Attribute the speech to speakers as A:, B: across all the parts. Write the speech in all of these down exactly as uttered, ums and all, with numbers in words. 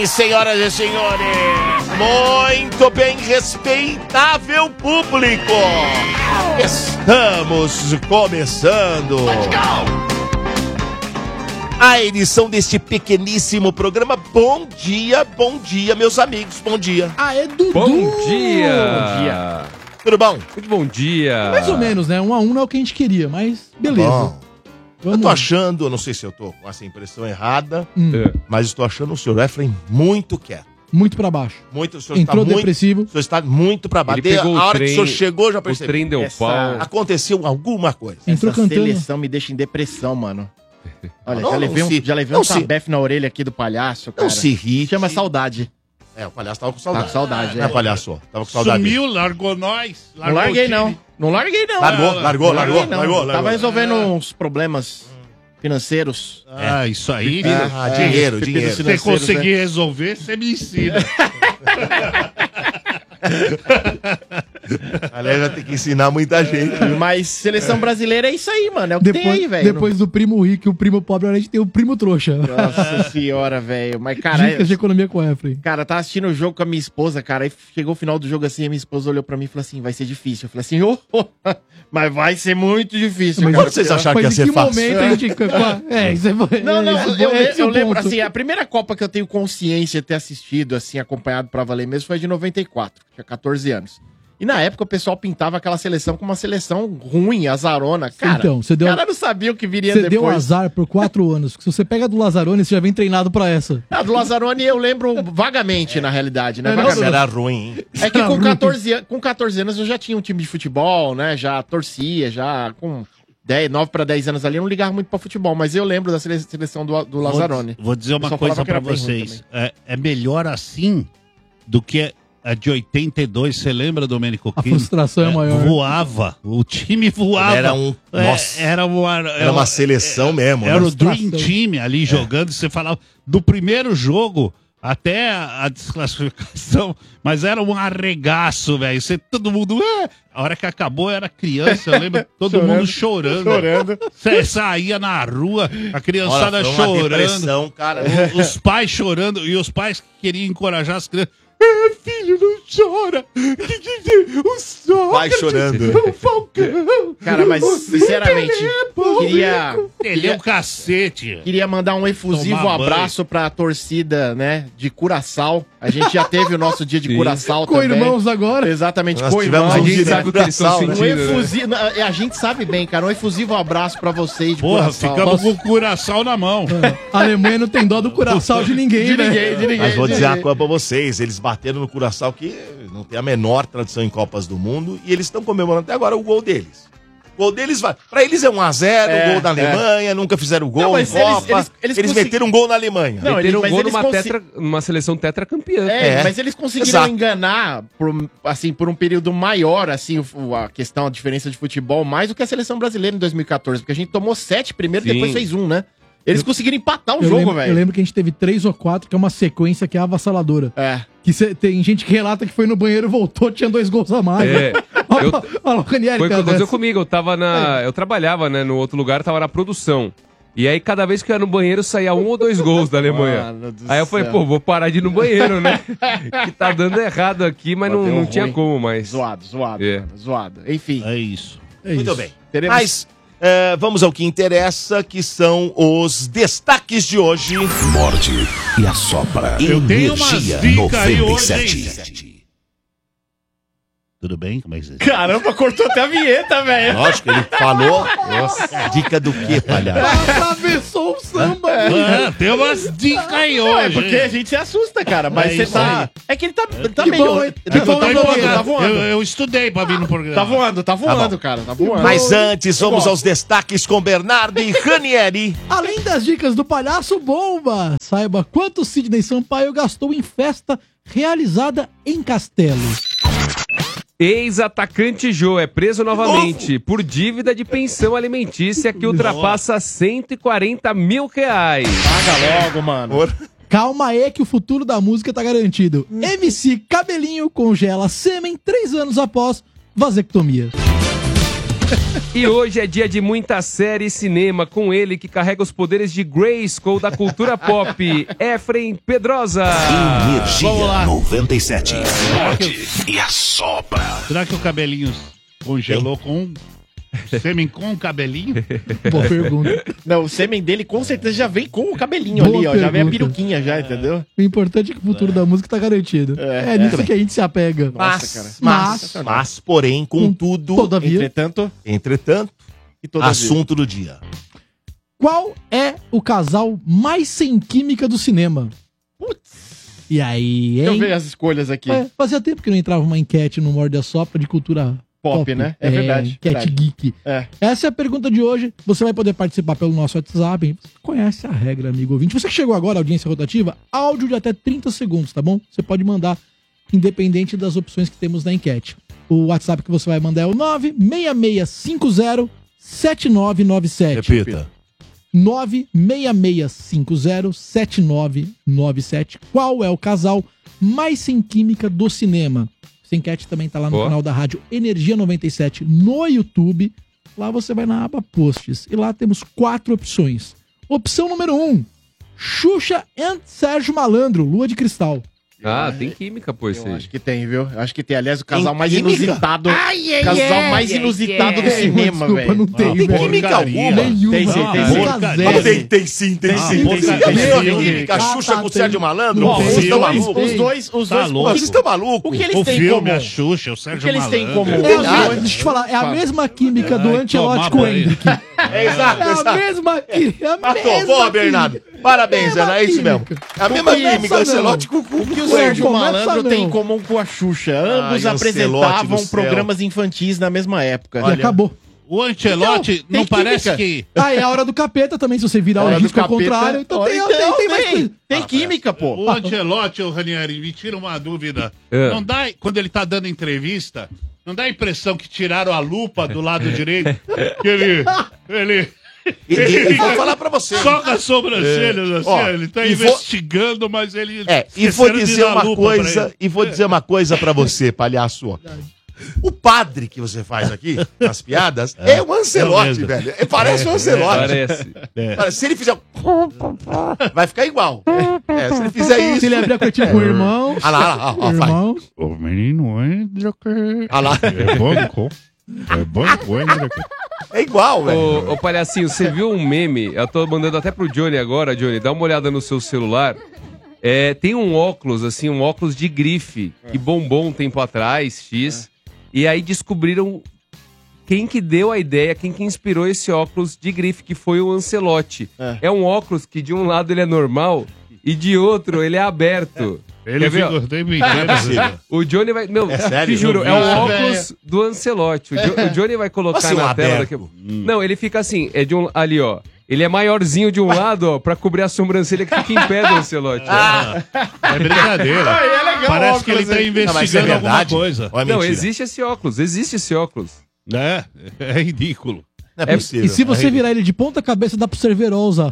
A: senhoras e senhores, muito bem, respeitável público, estamos começando a edição deste pequeníssimo programa. Bom dia, bom dia, meus amigos, bom dia.
B: Aê, Dudu!
C: Bom dia!
A: Bom dia. Tudo bom?
C: Muito bom dia!
B: Mais ou menos, né? Um a um não é o que a gente queria, mas beleza.
A: Bom.
B: Vamos.
A: Eu tô achando, não sei se eu tô com essa impressão errada,
B: Hum.
C: É.
A: mas estou achando o senhor Efraim muito quieto.
B: Muito pra baixo.
A: Muito, o senhor
B: Entrou
A: está muito,
B: depressivo.
A: o senhor está muito pra baixo.
C: Ele pegou
A: A
C: o
A: hora
C: trem,
A: que o senhor chegou, já
C: O
A: percebi.
C: trem deu
D: Essa-
C: pau.
A: Aconteceu alguma coisa.
B: Entrou
D: Essa
B: cantando.
D: seleção me deixa em depressão, mano. Olha,
A: Não,
D: já
A: não
D: levei, um,
A: se-
D: já levei
A: não
D: um
A: se-
D: tabefe na orelha aqui do palhaço, cara.
A: Não se irrite.
D: Chama saudade.
A: É, o palhaço tava com
D: Tá
A: saudade.
D: com saudade,
A: Não
D: é.
A: é, palhaço? Tava com saudade.
E: Sumiu, largou nós.
D: Não larguei, não. Não larguei, não.
A: Largou,
E: Não,
A: largou,
D: Não
A: largou,
D: larguei, não.
A: largou, largou.
D: Tava resolvendo uns problemas financeiros.
E: Ah, isso aí.
A: Ah,
D: É,
A: dinheiro,
D: pepinos
A: dinheiro.
E: Se você
D: financeiros,
E: conseguir resolver, você me ensina.
A: Aliás, vai ter que ensinar muita gente.
D: né? Mas seleção brasileira é isso aí, mano. É o que tem aí,
B: Depois,
D: velho.
B: depois do primo rico e o primo pobre, agora a gente tem o primo trouxa.
D: Nossa senhora, velho. Mas, cara,
B: Dicas de economia com o Efraim.
D: cara, tava assistindo o jogo com a minha esposa, cara. Aí chegou o final do jogo assim, a minha esposa olhou pra mim e falou assim: vai ser difícil. Eu falei assim, ô, oh, mas vai ser muito difícil,
B: Mas
D: cara.
A: Quando vocês acharam que ia
B: Mas em
A: ser
B: que
A: fácil?
B: momento a gente... É, isso é...
D: Não, não,
B: esse
D: eu,
B: é
D: le-
B: esse
D: eu
B: o
D: lembro,
B: ponto.
D: assim, a primeira Copa que eu tenho consciência de ter assistido, assim, acompanhado pra valer mesmo, foi a de noventa e quatro, tinha catorze anos. E na época o pessoal pintava aquela seleção como uma seleção ruim, azarona. Cara,
B: Então, você deu-
D: o cara não sabia o que viria
B: Você deu
D: depois.
B: azar por quatro anos. Porque se você pega a do Lazzaroni, você já vem treinado pra essa.
D: Ah, do Lazzaroni eu lembro vagamente, na realidade, né?
B: É, não,
A: Nossa,
D: Vagamente.
A: era ruim, hein?
D: É que
B: Era
D: com
B: ruim.
D: catorze, an- com catorze anos eu já tinha um time de futebol, né? Já torcia, já com dez, nove para dez anos ali, eu não ligava muito pra futebol, mas eu lembro da sele- seleção do, do Lazzaroni.
E: Vou, vou dizer
D: O
E: uma
D: pessoal
E: coisa
D: falava que
E: pra
D: era bem ruim
E: vocês. É, é melhor assim do que a de oitenta e dois. Você lembra, Domênico
B: A
E: Quino?
B: frustração é maior.
E: Voava. O time voava.
A: Era um-
E: É,
A: nossa.
E: era uma,
A: Era uma seleção mesmo,
E: Era
A: né?
E: o Dream
B: Frustração.
E: Team ali jogando. Você falava do primeiro jogo até a a desclassificação, mas era um arregaço, velho. Você todo mundo. É. A hora que acabou, eu era criança, eu lembro todo mundo chorando.
D: Chorando.
E: Você saía na rua, a criançada
A: Olha, foi uma
E: chorando.
A: depressão, cara.
E: O- Os pais chorando e os pais queriam encorajar as crianças. É, filho, não chora. O sol.
A: Vai chorando.
E: O Falcão.
D: Cara, mas sinceramente, queria,
E: Ele é
D: queria,
E: um cacete.
D: queria mandar um efusivo
E: Tomar banho.
D: abraço pra torcida, né, de Curaçao. A gente já teve o nosso dia de
C: Sim.
D: Curaçao
B: Com
D: também.
B: irmãos agora.
D: Exatamente,
A: Nós
D: com
A: tivemos
D: irmãos.
A: um
C: A gente
A: dia de
C: sabe o que eles estão
A: Curaçao, né?
D: Um
C: sentindo, né?
D: efusivo, a gente sabe bem, cara, um efusivo abraço pra vocês de
E: Porra,
D: Curaçao.
E: ficamos com o curaçal na mão.
B: A Alemanha não tem dó do curaçal de ninguém,
D: De
B: né?
D: ninguém, de ninguém.
A: Mas vou
D: de
A: dizer uma
D: ninguém.
A: coisa pra vocês, eles bateram no Curaçao que não tem a menor tradição em Copas do Mundo e eles estão comemorando até agora o gol deles. O gol deles vai. Pra eles é um a zero,
D: É,
A: gol da
D: é.
A: Alemanha, nunca fizeram gol
D: Não,
A: em
D: mas eles-
A: Copa.
D: eles-
A: Eles,
D: eles consegui-
A: meteram um gol na Alemanha.
D: Não,
C: Meteram um
D: mas
C: gol
D: eles
C: numa,
D: consi-
C: tetra, numa seleção tetracampeã.
D: É,
A: É.
D: mas eles conseguiram
A: Exato.
D: enganar por, assim, por um período maior, assim, o- a questão, a diferença de futebol, mais do que a seleção brasileira em dois mil e catorze, porque a gente tomou sete primeiro e
C: Sim.
D: depois fez um, né? Eles conseguiram empatar o
B: Eu
D: jogo,
B: lembro, eu
D: velho.
B: lembro que a gente teve três ou quatro, que é uma sequência que é avassaladora.
D: É.
B: Que cê- tem gente que relata que foi no banheiro e voltou, tinha dois gols a mais.
C: É.
B: Olha
C: Eu-
B: lá, olha lá o Ranieri,
C: Foi o que
B: cara,
C: aconteceu
B: dessa.
C: comigo. Eu tava na. Eu trabalhava, né, no outro lugar, tava na produção. E aí, cada vez que eu ia no banheiro, saía um ou dois gols da Alemanha.
D: Mano do
C: Aí eu falei,
D: céu.
C: pô, vou parar de ir no banheiro, né? Que tá dando errado aqui, mas não,
D: Deu
C: não
D: ruim.
C: tinha como mais.
D: Zoado, zoado,
C: É.
D: mano, zoado. Enfim.
E: É isso.
B: É
A: Muito
B: isso.
A: bem.
D: Teremos-
A: Mas é, vamos ao que interessa, que são os destaques de hoje.
F: Morde e assopra.
E: Eu tenho umas
F: Energia
E: dicas aí
F: noventa e
E: hoje,
F: sete.
E: Tudo bem? Como é que você...
D: Caramba, cortou até a vinheta, velho.
A: Lógico, ele falou. Nossa, dica do quê, palhaço?
B: Atravessou o samba.
E: Ah, tem umas dicas aí
D: Não, é
E: hoje.
D: porque a gente se assusta, cara. Mas
E: É
D: você
E: isso
D: tá.
E: aí.
D: É que ele tá, tá
B: Que
D: meio.
B: bom, hein?
D: tá,
B: Que bom,
D: tá
B: hein,
D: voando,
B: Boguinha?
D: tá voando.
E: Eu, eu estudei pra vir no programa.
D: Tá voando, tá voando, cara. Tá voando.
A: Mas antes, vamos
D: Igual.
A: aos destaques com Bernardo e Ranieri.
B: Além das dicas do palhaço bomba, saiba quanto Sidney Sampaio gastou em festa realizada em Castelo.
C: Ex-atacante Jô é preso novamente por dívida de pensão alimentícia que ultrapassa cento e quarenta mil reais.
D: Paga logo, mano.
B: Calma aí que o futuro da música tá garantido. M C Cabelinho congela sêmen três anos após vasectomia.
C: E hoje é dia de muita série e cinema, com ele que carrega os poderes de Grayskull da cultura pop, Efrem Pedrosa.
F: Energia noventa e sete. Morde e assopra.
E: Será que o cabelinho congelou com sêmen com o cabelinho?
B: Boa pergunta.
D: Não, o sêmen dele com certeza já vem com o cabelinho
B: Boa
D: ali, ó. Já vem a
B: pergunta.
D: peruquinha já, entendeu?
B: O importante é que o futuro da música tá garantido. É,
D: É,
B: nisso
D: é.
B: que a gente se apega.
D: Nossa, cara.
B: Mas,
A: Mas, porém, contudo,
B: todavia,
D: Entretanto,
A: entretanto,
D: e todavia.
A: assunto do dia.
B: qual é o casal mais sem química do cinema?
D: Putz.
B: E aí,
D: Deixa eu
B: hein?
D: ver as escolhas aqui.
B: É, fazia tempo que não entrava uma enquete no Morde a Sopra de cultura
D: Pop, né? É verdade,
B: Enquete
D: verdade.
B: geek.
D: É.
B: Essa é a pergunta de hoje. Você vai poder participar pelo nosso WhatsApp. Você conhece a regra, amigo ouvinte. Você que chegou agora, audiência rotativa, áudio de até trinta segundos, tá bom? Você pode mandar, independente das opções que temos na enquete. O WhatsApp que você vai mandar é o nove seis seis cinco zero sete nove nove sete.
A: Repita.
B: nove seis seis cinco zero sete nove nove sete. Qual é o casal mais sem química do cinema? Essa enquete também tá lá no
C: Boa.
B: canal da rádio Energia noventa e sete no YouTube. Lá você vai na aba Posts. E lá temos quatro opções. Opção número um: Xuxa e Sérgio Malandro, Lua de Cristal.
C: Ah, tem química, pô, isso
D: Eu
C: aí.
D: acho que tem, viu? Eu acho que tem. Aliás, o casal
A: Tem
D: mais
A: química?
D: inusitado. casal mais inusitado do cinema,
B: Desculpa,
D: velho.
B: não tem,
E: Ah,
B: velho.
A: química
E: porcaria.
A: alguma.
B: Nenhuma.
D: Tem sim, tem sim.
B: Música
E: Porcaria.
B: zero.
A: Tem, tem sim, tem
E: Ah,
A: sim, tem sim.
E: porcaria.
A: Tem
E: Tem.
A: química,
B: Ah,
A: Xuxa
B: tá,
A: com o
B: tem.
A: Sérgio Malandro.
B: Não
A: Ó,
B: tem.
A: Vocês
D: Os
A: estão
D: dois,
A: malucos?
D: os dois, os
E: Tá
D: dois.
E: louco.
A: Vocês estão malucos?
D: O que eles
E: O
D: têm em
E: filme,
D: comum?
E: a Xuxa, o
D: O
E: Sérgio
D: que eles têm em
E: Malandro.
D: comum?
B: É,
D: Tem
B: a-
D: nada.
B: deixa eu te falar, é a
D: Fala.
B: mesma química do
E: Ai,
B: Ancelotti
E: toma
B: com o
E: banho.
B: Hendrick.
A: É exato,
B: É a
A: exato.
B: mesma química.
A: Matou, boa, Bernardo. Parabéns,
B: Mesma
A: Ana, é isso mesmo.
B: química.
A: É a mesma
B: Começa
A: química,
B: não.
A: Ancelotti com com-
D: O que o
A: com-
D: Sérgio
B: começa
D: Malandro
B: não.
D: tem em comum com a Xuxa? Ambos
A: Ai, Ancelotti
D: apresentavam
A: do céu.
D: programas infantis na mesma época.
B: E acabou.
E: O Ancelotti
D: Então,
E: não
D: tem
E: parece
D: química.
E: que...
B: Ah, é a hora do capeta também, se você virar
D: Hora
B: o
D: do
B: disco ao
D: capeta.
B: contrário. Então tem,
D: Então,
B: tem, tem mais
D: tem,
B: coisa.
D: tem química, pô.
E: O Ancelotti, o Ranieri, me tira uma dúvida.
C: É.
E: Não dá, quando ele tá dando entrevista, não dá a impressão que tiraram a lupa do lado direito? Que ele... ele...
A: E, e- e vou falar pra você.
E: Só com as sobrancelhas, assim,
A: Ó,
E: ele tá
A: e vou-
E: investigando, mas ele...
A: É, e vou
E: esqueceram de
A: dizer
E: dar
A: uma
E: lupa pra
A: coisa,
E: ele.
A: e vou dizer uma coisa pra você, palhaço. ó. O padre que você faz aqui, nas piadas, é, o
E: é
A: Ancelotti,
E: mesmo.
A: velho. É, parece o Ancelotti.
C: Parece.
A: Cara, se ele fizer. Vai ficar igual. É, se ele fizer isso.
B: Se ele abrir a cortina com o irmão.
A: Ah lá, ah lá, ó, ó, faz.
B: irmão.
E: O menino entra que...
A: Ah lá.
E: É banco. É banco, entra que...
A: É igual, velho.
C: Ô, ô, palhacinho, você viu um meme? Eu tô mandando até pro Johnny agora, Johnny. Dá uma olhada no seu celular. É, tem um óculos, assim, um óculos de grife, que bombou um tempo atrás, X. E aí descobriram quem que deu a ideia, quem que inspirou esse óculos de grife, que foi o Ancelotti.
D: É.
C: É um óculos que de um lado ele é normal e de outro ele é aberto.
E: Ele
C: Quer ver, ó?
E: ficou até brincando.
C: O Johnny vai. Não,
A: É sério?
C: te juro, é
A: Não
C: o
A: vi.
C: óculos do Ancelotti. O, Jo- o Johnny vai colocar
A: Assim, um
C: na tela
A: aberto.
C: daqui. Não, ele fica assim, é de um. Ali, ó. Ele é maiorzinho de um lado, ó, pra cobrir a sobrancelha que fica em pé do Ancelotti.
A: Ah,
E: É brincadeira.
D: é legal o
E: Parece que ele
D: óculos
E: tá
D: aí.
A: Não, mas isso é
E: investigando alguma
A: verdade?
E: coisa.
A: Ou é
C: Não,
A: mentira?
C: existe esse óculos, existe esse óculos.
E: É, é ridículo.
A: Não é
C: É-
A: possível.
B: E se você virar ele de ponta cabeça, dá pro Cerverol usar.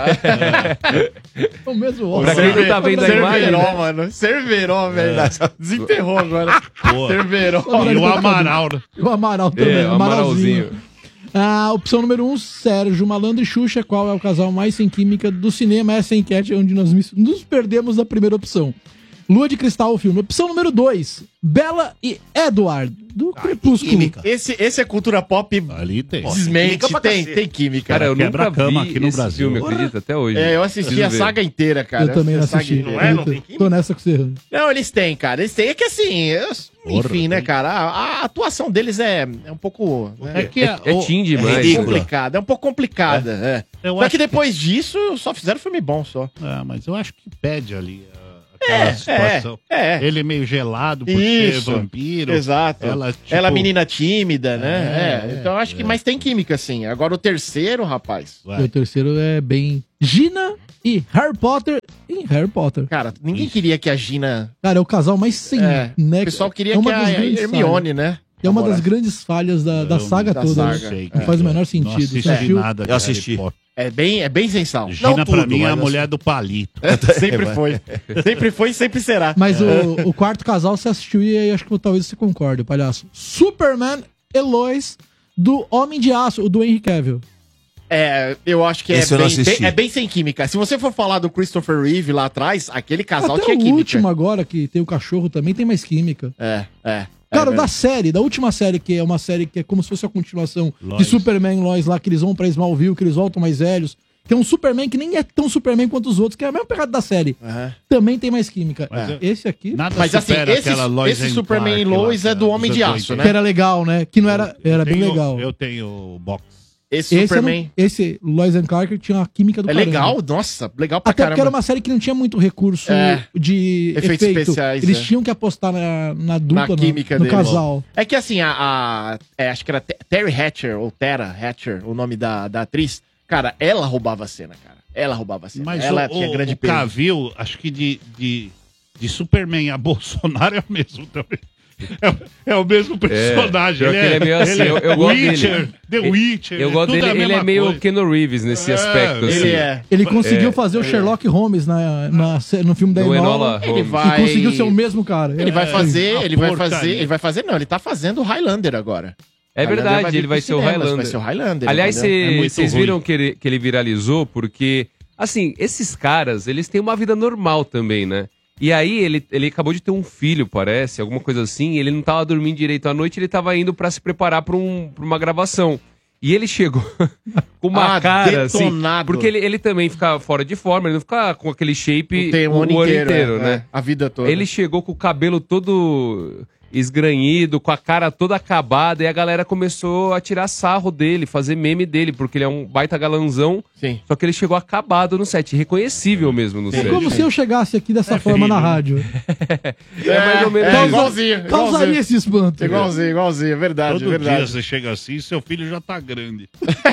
B: É o mesmo óculos.
C: Pra quem não tá vendo a imagem,
D: Cerveró,
C: né?
D: mano. Cerveró, velho. Desenterrou agora.
E: Pô.
D: Cerveró.
E: E o Amaral, né?
B: O Amaral também,
C: É,
B: o
C: o
B: Amaralzinho.
C: Amaralzinho.
B: Ah, opção número um, Sérgio Malandro e Xuxa. Qual é o casal mais sem química do cinema? Essa é a enquete onde nós mis- nos perdemos da primeira opção. Lua de Cristal, o filme. Opção número dois, Bella e Edward, do Crepúsculo.
A: química.
D: Esse, esse é cultura pop
E: Ali tem.
D: desmente.
A: química pra
D: Tem,
A: cacete.
D: tem química.
C: Cara, eu nunca
E: quebra-cama
C: vi
E: aqui no
C: esse
E: Brasil.
C: filme, acredita? Até hoje.
D: É, eu assisti
C: Preciso
D: a
C: ver.
D: saga inteira, cara.
B: Eu também não
D: assisti a saga
B: assisti.
D: inteira.
A: Não é? Não tem
B: Tô-
A: química?
B: Tô nessa com você.
D: Não, eles têm, cara. Eles têm. É que assim, eu- enfim,
E: Porra,
D: né,
E: tem.
D: cara? A, a atuação deles é, é um pouco.
E: É
D: né,
E: que a-
C: É
E: o-
C: teen demais.
A: é ridículo.
D: complicada. É um pouco complicada. É.
E: Eu
D: Só
E: acho
D: que depois disso, só fizeram filme bom só.
E: Ah, mas eu acho que pede ali a- aquela
D: É,
E: situação.
D: é, é.
E: Ele meio gelado por ser
D: Isso.
E: vampiro.
D: Exato.
E: Ela,
D: Ela,
E: tipo,
D: menina tímida, né?
E: É,
D: É, então eu acho que. Mas tem química, sim. Agora o terceiro, rapaz.
E: vai.
B: E o terceiro é bem... Gina e Harry Potter em Harry Potter.
D: Cara, ninguém queria que a Gina.
B: Cara, é o casal mais sem...
D: É,
B: né?
D: o pessoal queria
B: É uma
D: que
B: das
D: a
B: grandes
D: Hermione, né?
B: É uma das
D: namorasse.
B: grandes falhas da, da
E: Eu-
B: saga
D: da
B: toda.
D: saga.
B: né?
E: Sei,
B: Não faz o menor
E: Não
B: sentido. Você
E: assisti
B: assistiu?
E: nada de
A: Eu
E: Harry
A: assisti.
E: Potter.
D: É bem, é bem sensal.
E: Gina,
A: Não
E: pra
A: tudo,
E: mim, é a
A: mas
E: mulher do palito.
D: Sempre foi. Sempre foi e sempre será.
B: Mas o, o quarto casal você assistiu e aí acho que talvez você concorde, palhaço. Superman e Lois, do Homem de Aço, o do Henry Cavill.
D: É, eu acho que é
A: Esse eu não
D: bem,
A: assisti.
D: bem- é bem sem química. Se você for falar do Christopher Reeve lá atrás, aquele casal
B: Até
D: tinha
B: o
D: química.
B: último agora, que tem o cachorro também, tem mais química.
D: É, é.
B: Cara,
D: é
B: da
D: mesmo.
B: série, da última série, que é uma série que é como se fosse a continuação
E: Lois.
B: de Superman e Lois lá, que eles vão pra Smallville, que eles voltam mais velhos. Que é um Superman que nem é tão Superman quanto os outros, que é a mesma pegada da série.
D: Aham.
B: Também tem mais química.
E: Mas eu-
B: Esse aqui,
E: Nada
D: Mas assim,
E: supera
D: esse,
E: aquela Lois
D: esse
E: and
D: Superman e
E: Clark lá,
D: Lois é do
E: dos
D: Homem de
E: anos
D: Aço,
E: oitenta.
B: que
D: né?
B: era legal, né? Que não era, era bem
E: Tenho-
B: legal.
E: Eu tenho o box.
D: Esse,
B: Esse,
D: Superman
B: não- esse Lois and Clark tinha uma química do
D: é
B: caramba.
D: legal, nossa, legal pra
B: Até
D: caramba.
B: porque era uma série que não tinha muito recurso
D: É.
B: de
D: Efeitos
B: efeito.
D: especiais,
B: Eles
D: é.
B: tinham que apostar na, na dupla,
D: Na
B: no-
D: química
B: no,
D: dele.
B: casal.
D: É que assim, a, a- é, acho que era Te- Terry Hatcher, ou Tara Hatcher, o nome da, da atriz. Cara, ela roubava a cena, cara. Ela roubava a cena.
E: Mas
D: ela
E: o,
D: tinha
E: o,
D: grande
E: o
D: peso.
E: Cavill, acho que de, de, de Superman a Bolsonaro é o mesmo também. É, o- é o mesmo personagem.
C: pior que ele é meio assim, eu- eu gosto
E: Witcher,
C: dele.
E: The Witcher.
C: Eu
E: é
C: gosto
E: tudo
C: dele,
E: a
C: ele é
E: mesma
C: meio
E: coisa.
C: Keanu Reeves nesse
E: É,
C: aspecto, assim.
D: Ele é.
B: Ele conseguiu
C: É,
B: fazer o Sherlock Holmes na, na, no filme da
C: Do
B: Enola.
C: Enola
D: Ele
C: Holmes.
D: vai.
B: E conseguiu ser o mesmo cara.
D: Ele vai
B: É,
D: fazer,
E: uma
D: ele vai
E: porcaria.
D: fazer, ele vai fazer, não, ele tá fazendo o Highlander agora.
C: É
D: Highlander
C: verdade,
D: vir
C: ele vai
D: pros
C: ser o
D: cinemas,
C: Highlander.
D: Vai ser o Highlander.
C: Aliás,
D: entendeu?
E: É muito
C: vocês
E: ruim.
C: viram que ele, que ele viralizou porque, assim, esses caras, eles têm uma vida normal também, né? E aí ele, ele acabou de ter um filho, parece, alguma coisa assim, e ele não tava dormindo direito à noite, ele tava indo pra se preparar pra, um, pra uma gravação. E ele chegou com uma
D: Ah,
C: cara, assim,
D: detonado.
C: porque ele, ele também fica fora de forma, ele não fica com aquele shape
D: Tem um
C: o,
D: ano
C: o ano
D: inteiro,
C: inteiro,
D: é,
C: né?
D: é, a vida toda.
C: Ele chegou com o cabelo todo esgranhido, com a cara toda acabada, e a galera começou a tirar sarro dele, fazer meme dele, porque ele é um baita galanzão,
D: Sim.
C: só que ele chegou acabado no set, reconhecível mesmo no
B: É
C: set.
B: como se eu chegasse aqui dessa
E: É
B: forma na
E: filho, né?
B: rádio.
C: É mais ou menos
D: É,
C: isso.
D: igualzinho.
B: Causaria
D: igualzinho.
B: esse espanto.
D: Igualzinho, igualzinho, é verdade,
E: Todo
D: é verdade.
E: dia você chega assim e seu filho já tá grande.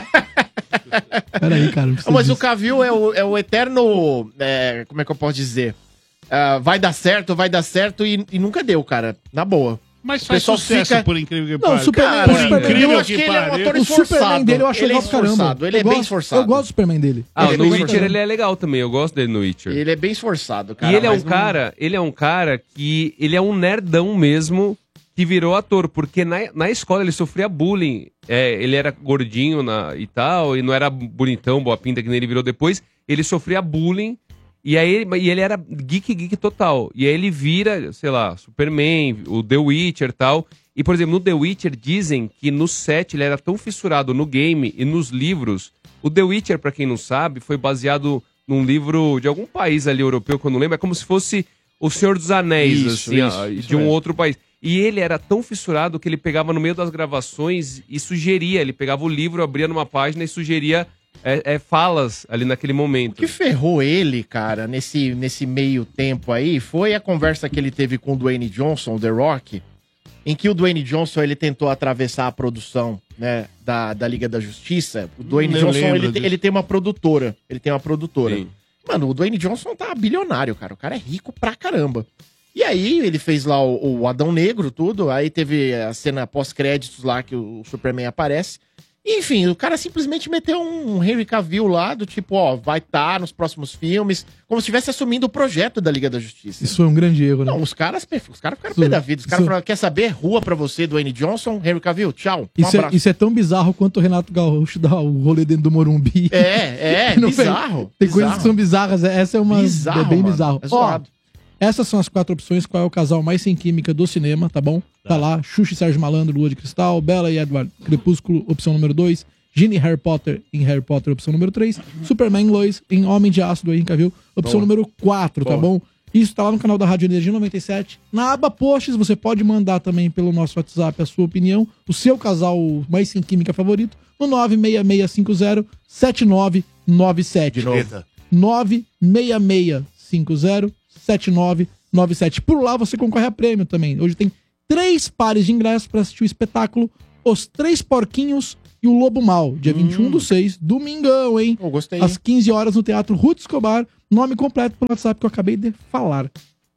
B: Peraí, cara. não
D: Ah,
B: precisa
D: mas o
B: disso.
D: Cavill é o, é o eterno. é, como é que eu posso dizer? Ah, vai dar certo, vai dar certo e, e nunca deu, cara. Na boa.
E: Mas
D: O
E: faz
D: pessoal
E: sucesso,
D: fica-
E: por incrível que
B: Não,
E: pareça.
B: o Superman,
D: Cara,
B: o Superman
E: incrível
D: eu acho
E: que
D: que ele é um
E: pariu.
D: ator
B: o
D: esforçado.
B: Superman dele eu acho
D: ele é
B: legal pra caramba.
D: esforçado, ele é
B: Eu
D: bem
B: gosto-
D: esforçado.
B: Eu gosto do Superman dele.
C: Ah,
D: Ele é
C: no
D: bem
C: Witcher
D: esforçado.
C: ele é legal também, eu gosto dele no Witcher.
D: Ele é bem esforçado, cara.
C: e ele é um
D: mas não-
C: cara, ele é um cara que ele é um nerdão mesmo que virou ator, porque na, na escola ele sofria bullying. É, ele era gordinho na, e tal, e não era bonitão, boa pinta que nem ele virou depois. Ele sofria bullying e aí ele, e ele era geek, geek total. E aí ele vira, sei lá, Superman, o The Witcher e tal. E, por exemplo, no The Witcher dizem que no set ele era tão fissurado no game e nos livros. O The Witcher, pra quem não sabe, foi baseado num livro de algum país ali europeu, que eu não lembro. É como se fosse O Senhor dos Anéis,
D: Isso,
C: assim,
D: isso,
C: ó,
D: isso
C: de um
D: mesmo.
C: outro país. E ele era tão fissurado que ele pegava no meio das gravações e sugeria. Ele pegava o livro, abria numa página e sugeria é, é, falas ali naquele
D: O
C: momento.
D: que ferrou ele, cara, nesse, nesse meio tempo aí, foi a conversa que ele teve com o Dwayne Johnson, o The Rock, em que o Dwayne Johnson ele tentou atravessar a produção, né, da, da Liga da Justiça. O Dwayne
E: Eu
D: Johnson
E: lembro
D: ele, te-
E: disso.
D: ele tem uma produtora. Ele tem uma produtora.
C: Sim.
D: Mano, o Dwayne Johnson tá bilionário, cara. O cara é rico pra caramba. E aí ele fez lá o, o Adão Negro, tudo. Aí teve a cena pós-créditos lá que o Superman aparece. E, enfim, o cara simplesmente meteu um Henry Cavill lá, do tipo, ó, vai estar nos próximos filmes, como se estivesse assumindo o projeto da Liga da Justiça.
B: Isso foi um grande erro, né?
D: Não, os caras, os caras ficaram
B: Isso-
D: pé da vida. Os caras
B: isso-
D: falaram, quer saber? Rua pra você, Dwayne Johnson, Henry Cavill, tchau. Um
B: Isso é,
D: abraço.
B: isso é tão bizarro quanto o Renato Gaúcho dá o rolê dentro do Morumbi.
D: É, é,
B: Não fez-
D: bizarro.
B: Tem
D: bizarro.
B: coisas que são bizarras. Essa é uma.
D: Bizarro,
B: é bem
D: mano.
B: bizarro.
D: É
B: Ó,
D: zoado.
B: essas são as quatro opções. Qual é o casal mais sem química do cinema, tá bom? Tá, lá. Xuxa e Sérgio Malandro, Lua de Cristal. Bela e Edward, Crepúsculo, opção número dois. Ginny e Harry Potter em Harry Potter, opção número três. Superman e Lois em Homem de Aço do Henry Cavill, opção
D: Boa.
B: número quatro, tá
D: Boa.
B: bom? Isso tá lá no canal da Rádio Energia noventa e sete. Na aba posts, você pode mandar também pelo nosso WhatsApp a sua opinião, o seu casal mais sem química favorito, no nove seis seis cinco zero sete nove nove sete.
D: De novo.
A: Eita.
B: nove seis seis cinco zero sete nove nove sete. Por lá você concorre a prêmio também. Hoje tem três pares de ingressos para assistir o espetáculo Os Três Porquinhos e o Lobo Mal, dia vinte e um do seis, domingão, hein?
D: Pô, gostei.
B: Às quinze horas no Teatro Ruth Escobar, nome completo pelo WhatsApp que eu acabei de falar.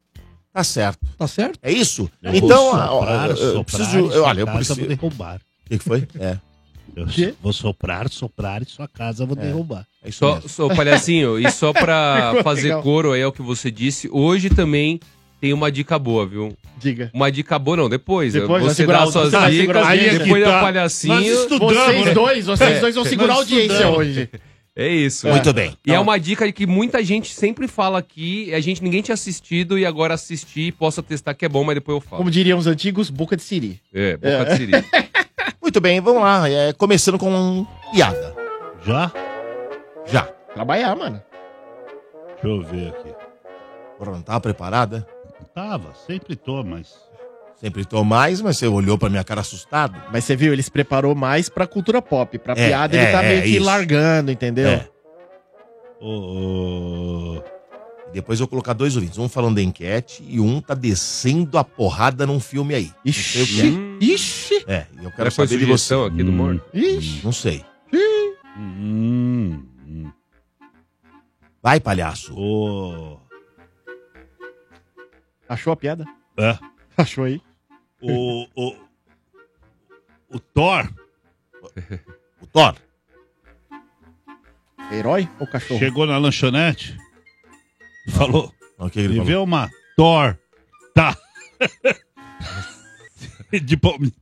A: Tá certo.
B: Tá certo?
A: É isso?
E: Eu
A: Então,
E: vou
A: ó,
E: soprar,
A: eu, eu
E: soprar
A: preciso.
E: em
A: eu-
E: sua
A: olha, eu
E: casa,
A: preciso.
E: vou
A: O
E: derrubar.
A: que, que foi? É.
E: Eu
B: Quê?
E: vou soprar, soprar e sua casa vou derrubar.
A: É isso
C: Só,
A: mesmo.
C: só palhacinho, e só pra
D: Ficou
C: fazer
D: legal.
C: coro aí ao que você disse, hoje também tem uma dica boa, viu?
D: Diga.
C: Uma dica boa não, depois.
D: Depois vai
C: você
D: segurar
C: dá
D: o-
C: suas
D: você vai
C: dicas,
D: segurar a audiência.
C: depois
E: Aí é
C: da
E: que tá.
C: palhacinho.
E: Nós estudamos,
D: Vocês
E: né?
D: dois, vocês
C: É.
D: dois vão segurar a
E: Nós
D: audiência
E: estudamos.
D: hoje.
C: É isso.
A: Muito bem.
C: E é uma dica que muita gente sempre fala aqui, a gente, ninguém tinha assistido e agora assisti, posso atestar que é bom, mas depois eu falo.
D: Como diriam os antigos, boca de siri.
C: É, boca de siri.
A: Muito bem, vamos lá. É, começando com piada.
E: Já?
A: Já.
D: Trabalhar, mano.
E: Deixa eu ver aqui.
A: Porra, não tava preparada?
E: Tava, sempre tô, mas...
A: Sempre tô mais, mas você olhou pra minha cara assustado.
D: Mas você viu, ele se preparou mais pra cultura pop. Pra
A: É,
D: piada,
A: é,
D: ele tá
A: é,
D: meio que
A: isso.
D: largando, entendeu?
A: É.
E: Ô, ô,
A: Depois eu vou colocar dois ouvintes. Um falando da enquete e um tá descendo a porrada num filme aí. Não sei o que
C: Hum,
D: Ixi!
A: é. É, e eu
C: Quero
A: quero
C: foi
A: saber de você.
C: sugestão aqui do Morto.
D: Ixi!
A: Não sei.
E: hum, hum.
A: Vai, palhaço.
E: Ô,
D: Achou a piada?
E: é,
D: Achou aí?
E: o, o, o Thor
A: O Thor.
D: Herói ou cachorro?
E: chegou na lanchonete, falou,
A: O que ele
E: me
A: falou?
E: vê uma Thor, tá, de palmito.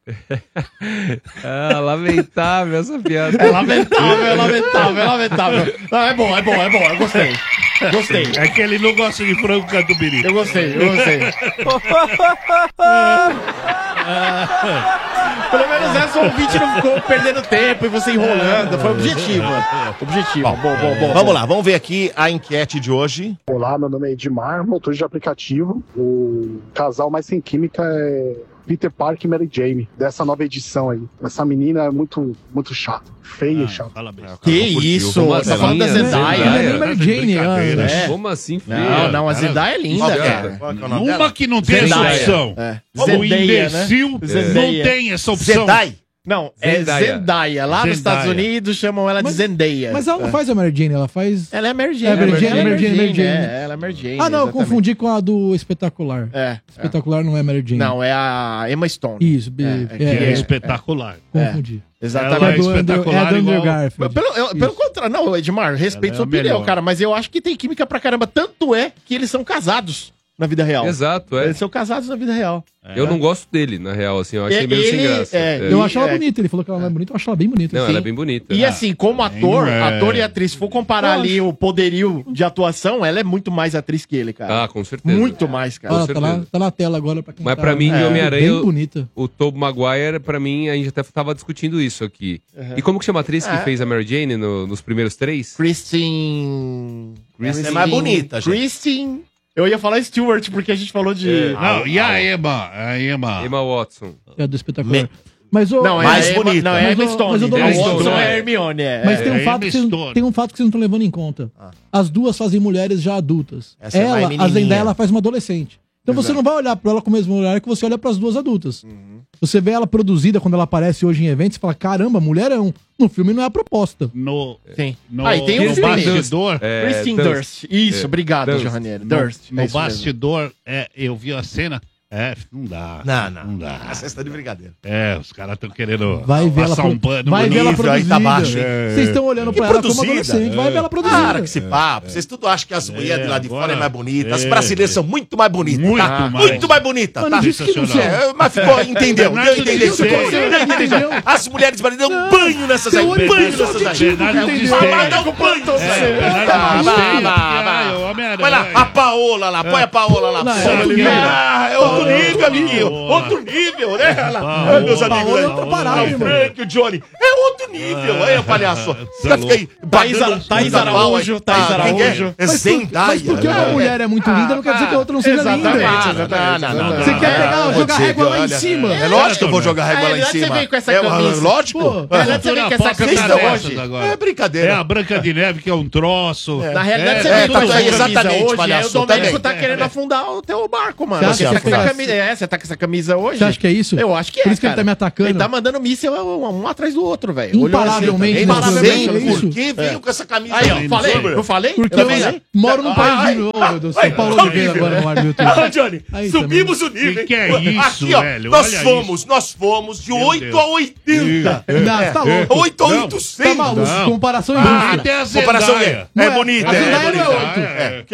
C: Ah, lamentável essa piada.
D: É lamentável, é lamentável, é lamentável. Não, é bom, é bom, é bom, eu gostei. Gostei.
E: É que ele não gosta de frango catupiry.
D: Eu gostei, eu gostei. Pelo menos essa o ouvinte não ficou perdendo tempo e você enrolando. Foi objetivo. Objetivo. Bom, bom, bom.
A: Vamos lá, vamos ver aqui a enquete de hoje.
G: Olá, meu nome é Edmar, motor de aplicativo. O casal mais sem química é Peter Parker e Mary Jane, dessa nova edição aí. Essa menina é muito, muito chata. Feia e chata.
E: Fala bem.
D: Que
C: curtiu.
D: isso?
C: Como
D: Tá
C: assim,
D: falando da
C: né?
D: Zendaya.
C: Zendaya.
B: Ela é Mary Jane,
E: Brincadeira.
B: ah,
D: É.
C: Como assim, feia?
D: Não, não, a Zendaya é linda,
A: Qual que é?
D: cara.
A: Qual que é o nome
E: Uma
A: dela?
E: que não tem
D: Zendaya.
E: essa opção.
D: É.
E: O
D: Zendaya,
E: imbecil
D: né?
E: não
D: Zendaya.
E: tem essa opção.
A: Zendai.
D: Não, é
C: Zendaya.
D: Zendaya. Lá nos
E: Zendaya.
D: Estados Unidos chamam ela de
B: Mas-
D: Zendaya.
B: Mas ela não faz a Mary Jane, ela faz...
D: Ela é Mary Jane.
B: É, Mary Jane,
D: ela é
B: Mary Jane, Mary Jane.
D: É, ela é Mary Jane.
B: Ah, não, eu
D: exatamente.
B: confundi com a do Espetacular.
D: É.
B: Espetacular não é Mary Jane.
D: Não, é a Emma Stone.
B: Isso, be-
D: É,
B: é,
E: Que é,
B: é,
E: espetacular.
B: confundi.
D: Exatamente.
E: Ela
B: É do Andrew,
E: espetacular
B: é do Andrew
E: igual-
B: Garfield.
D: Pelo, eu- pelo contrário, não, Edmar, respeito
E: Ela é
D: sua
E: a
D: opinião,
E: melhor.
D: cara, mas eu acho que tem química pra caramba. Tanto é que eles são casados na vida real.
C: Exato, é.
D: Eles são casados na vida real.
C: Eu não gosto dele, na real, assim, eu achei
D: É,
C: meio sem
D: ele-
C: graça.
D: é,
C: É.
B: Eu
D: E-
B: acho ela
D: é-
B: bonita, ele falou que ela não é bonita, eu acho ela bem bonita.
C: Não,
B: Sim.
C: ela é bem bonita.
D: E assim, como ator,
E: é.
D: ator e atriz, se for comparar
B: Eu
D: ali o poderio de atuação, ela é muito mais atriz que ele, cara.
C: Ah, com certeza.
D: muito mais, cara.
B: Olha,
C: com
B: tá, lá,
C: certeza.
B: tá na tela agora pra quem
C: Mas
B: tá...
C: pra mim, de
B: é,
C: Homem-Aranha,
B: bem
C: eu-
B: bonita.
C: O Tobey Maguire, pra mim, a gente até tava discutindo isso aqui. E como que chama a atriz que
D: É.
C: fez a Mary Jane no- nos primeiros três?
D: Kristen...
A: Essa é mais bonita, gente.
D: Kristen... Eu ia falar Stewart, porque a gente falou de...
E: Não, e a Emma? A Emma.
C: Emma Watson.
B: É do Espetacular.
A: Me-
B: Mas, o,
D: Não, é
A: Mais
D: a Emma-
A: bonita.
D: Não, é a
B: Mas
D: Emma
B: eu-
D: Stone.
B: mas eu dou
D: A
C: mais
D: Watson
C: Stone,
D: é a
C: é.
D: Hermione. É,
B: Mas
D: é.
B: tem um,
E: é
B: fato que vocês,
E: Stone.
B: tem um fato que vocês não estão levando em conta. As duas fazem mulheres já adultas.
A: Essa é mais
B: ela, a
A: menininha.
B: Zendaya, ela faz uma adolescente. Então você não vai olhar pra ela com o mesmo olhar que você olha pras duas adultas. Você vê ela produzida quando ela aparece hoje em eventos e fala, caramba, mulherão. No filme não é a proposta.
E: No,
D: Sim.
E: no,
D: Ah, e tem
E: no
D: um filme.
E: bastidor.
C: É,
D: Kristen
C: Dunst.
D: Durst. Isso,
C: É,
D: obrigado,
C: Dunst.
D: Johanneiro.
E: No,
D: Durst.
E: no
D: é isso mesmo.
E: bastidor, é, eu vi a cena. É, não dá.
A: Não, não.
E: Não dá.
A: Essa está de brincadeira.
E: É, os caras estão querendo
B: Vai ver ela,
E: passar
B: pro-
E: um pano
B: vai ver ela
A: nível aí
B: produzida.
A: tá baixo, hein?
B: Vocês estão olhando
A: E
B: pra ela como
A: produzida,
B: adolescente. Vai ver ela produzida.
A: Para com esse papo. Vocês tudo acham que as mulheres de lá de
E: agora-
A: fora é mais bonita. As
E: é,
A: brasileiras
E: é.
A: são muito mais bonitas.
E: Muito
A: tá?
E: mais.
A: Muito mais bonitas.
B: Mas
A: Tá?
B: não disse que não são.
A: É, mas ficou, entendeu?
E: Bernardo
A: Deu, entendeu?
E: Diz
A: Ficou-
E: Entendeu?
A: deu, entendeu? As mulheres brasileiras dão um banho nessas aí.
B: Seu olho
A: Banho
B: pensou
A: nessas aí.
B: de
E: Bernardo
A: É,
E: Diz
A: vai
E: Entendeu?
A: lá, dá um banho.
E: É, Bernardo
A: Tá,
E: Diz
A: vá,
E: Entendeu?
A: vá,
E: Ah,
A: vá.
E: o Homem-Aranha.
A: Vai lá, a Paola lá, põe a Paola lá.
B: Não,
A: Põe
B: é outro nível.
A: Ah, é outro
B: Paola.
A: nível, amiguinho.
E: Paola.
A: Outro nível, né? Olha lá.
E: Paola.
A: Ai, meus amigos.
B: Paola é
A: aí.
B: outra parada,
A: Ah, o
B: irmão.
A: Frank, o Johnny. É outro nível. Aí, palhaço. Você vai ficar aí.
D: Thaís
A: batendo
D: Ara- Thaís
A: puta pau aí.
D: Araújo, Thaís
A: Ah, quem que é?
D: Araújo.
A: É
B: Mas, por-
A: Zendaya.
B: mas porque uma
A: É.
B: mulher é muito linda, não quer dizer que a outra não seja
D: Exatamente,
B: linda.
D: exatamente.
A: Não, não, não,
B: Você
A: não,
B: quer
A: não,
B: pegar,
A: não,
B: jogar
A: você
B: régua lá em
A: olha,
B: cima.
A: É lógico que eu vou jogar régua
D: É,
A: lá em
D: você
A: cima.
D: vem com essa
A: É
D: camisa.
A: lógico.
B: Pô,
D: É, você vem
E: Cultura
D: com essa
E: pop
A: Vocês
E: tá
A: estão
D: camisa
E: nessas
A: hoje.
E: agora.
A: É brincadeira.
E: É a Branca de Neve, que é um troço.
D: Na realidade,
E: É,
D: você
A: é,
D: vem com
A: tá-
D: essa
A: é,
D: camisa
A: exatamente,
D: hoje, aí
A: palhaço,
D: o Domênico
A: também.
D: tá querendo afundar o teu barco, mano.
B: Você acha
D: Você
B: que
D: tá
B: é
D: com essa
B: fácil?
D: camisa, é, você tá com essa camisa hoje?
B: Você acha que é isso?
D: Eu acho que é,
B: Por isso que ele
D: cara.
B: tá me atacando.
D: Ele tá mandando míssil um, um atrás do outro, velho. Olhou
B: Imparavelmente,
D: assim,
B: não
D: imparavelmente.
B: sei, é isso?
A: por que veio com essa camisa
D: Aí, ó,
A: aí?
D: falei,
A: Sobre.
D: eu falei?
B: Porque
D: eu
B: eu
D: falei?
B: moro num país
A: Ai,
B: de novo, meu Deus.
A: ai,
B: São Paulo
A: ai,
B: de Veio
A: ai,
B: agora no ar do YouTube.
A: Ah, Johnny,
B: Aí
A: subimos o nível.
E: Que
A: hein?
E: que é isso,
A: Aqui, ó,
E: velho?
A: nós
E: Olha
A: fomos, nós fomos de
E: Meu
A: oito
E: Deus.
A: a oitenta.
B: Não, você tá louco.
A: oito a
E: Não,
A: oitocentos.
B: Tá maluco.
E: Não.
B: Comparação
E: Ah,
B: injusta.
E: até a
A: Comparação
E: Zendaya.
A: é,
B: Não
A: é
B: é.
A: bonita,
B: A
A: é
B: Zendaya
A: bonita.
B: não é oito.
A: É. O que, que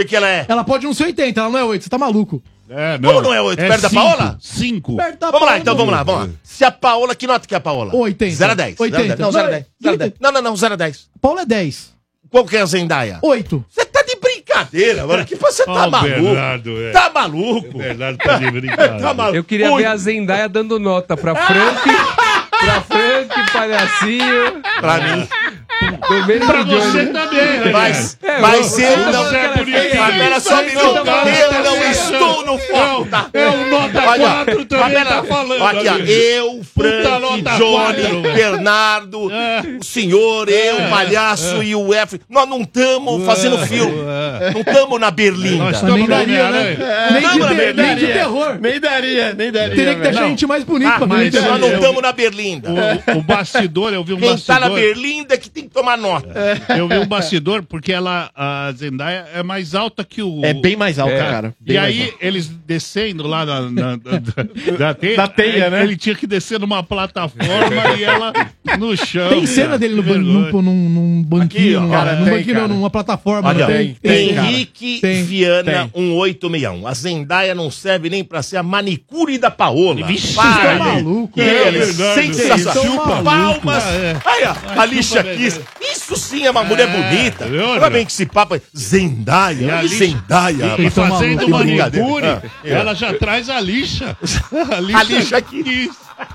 A: que ela é?
B: Ela pode não ser oitenta, ela não é oito, você tá maluco.
E: É,
A: Como não é oito? Perto da
E: cinco,
A: Paola?
E: cinco.
B: Perto da
A: Vamos lá,
B: Paola,
A: então, vamos lá, vamos lá. Se a Paola, que nota que é a Paola?
B: oitenta.
A: zero a dez.
B: oitenta.
A: Não, zero a dez. zero a dez. Não, não, não, zero a dez.
B: Paula é dez.
A: Qual que é a Zendaya?
B: oito.
A: Você tá de brincadeira, mano. Que você tá
E: Ó, o
A: maluco?
E: Bernardo, é.
A: Tá maluco?
E: O Bernardo tá de brincadeira.
A: Tá maluco?
C: Eu queria
A: Oi.
C: ver a Zendaya dando nota pra Frank, pra Frank, Palhacinho.
A: Pra mim.
C: Tô vendo
E: Pra
C: pro
E: você
C: Johnny.
E: também, né?
A: Mas,
C: É,
A: mas
C: eu-
A: eu
C: eu-
A: não...
C: eu- eu-
A: Mas
C: eu-
A: pera só um
C: eu-
A: minuto.
C: eu-
A: Eu não estou no foco, tá?
E: É o nota
A: Olha,
E: quatro também
A: mas pera-
E: tá falando.
A: Aqui, ó.
E: amigo.
A: Eu,
E: Puta
A: Frank,
E: nota
A: Johnny,
E: quatro, velho.
A: Bernardo, o senhor, eu, o palhaço e o Efraim. Nós não estamos fazendo filme. Não estamos na
E: Nós
A: Berlinda.
E: estamos
B: Nem daria,
E: na
B: né?
E: Homem-Aranha.
B: Nem, de
A: Não,
B: ter-
A: não,
B: nem de
D: daria.
B: terror.
D: Nem daria, nem daria.
B: Teria que deixar a
D: velho.
B: gente mais bonito
E: Ah,
B: pra ver
E: mas
B: de
A: Nós
B: terror.
A: não
E: eu-
A: estamos na Berlinda.
E: O, o bastidor, eu vi um
A: Quem tá na
E: bastidor.
A: Berlinda é que tem que tomar nota.
E: Eu vi um bastidor porque ela, a Zendaya é mais alta que o.
D: É bem mais alto,
C: É.
D: cara. Bem
E: E
D: mais
E: aí,
D: alto.
E: eles descendo lá na, na, na, na teia,
D: Na teia,
E: ele,
D: né?
E: ele tinha que descer numa plataforma e ela no chão.
B: Tem cena
E: cara.
B: dele no
E: Que
B: ban-
E: vergonha.
B: num, num, num banquinho,
A: Aqui, ó,
B: num-
D: cara,
B: num
D: tem,
B: banquinho,
D: cara.
B: não, numa plataforma.
A: Olha,
B: não tem,
D: tem, cara.
A: Henrique
B: Tem.
A: Viana,
D: Tem.
A: um oito seis um. A Zendaya não serve nem pra ser a manicure da Paola.
E: Vixe,
A: Para,
B: você tá
A: né?
B: maluco?
A: Que
E: É,
A: ele,
E: Bernardo,
A: sensacional.
B: vocês são
A: Palmas.
E: malucos. É.
A: Aí, ó,
E: Vai,
A: a Alicia
E: chupa,
A: Keys.
E: Bernardo.
A: Isso sim é uma mulher bonita.
E: viu,
A: Não
E: André?
A: vem com esse papo aí. Zendaya,
E: E a
A: olha
E: Alicia-
A: Zendaya.
E: E
A: rapaz.
B: tão
E: fazendo
B: maluco,
E: manicure,
A: brincadeira.
E: ela já traz a lixa.
A: A lixa aqui.
E: Keys.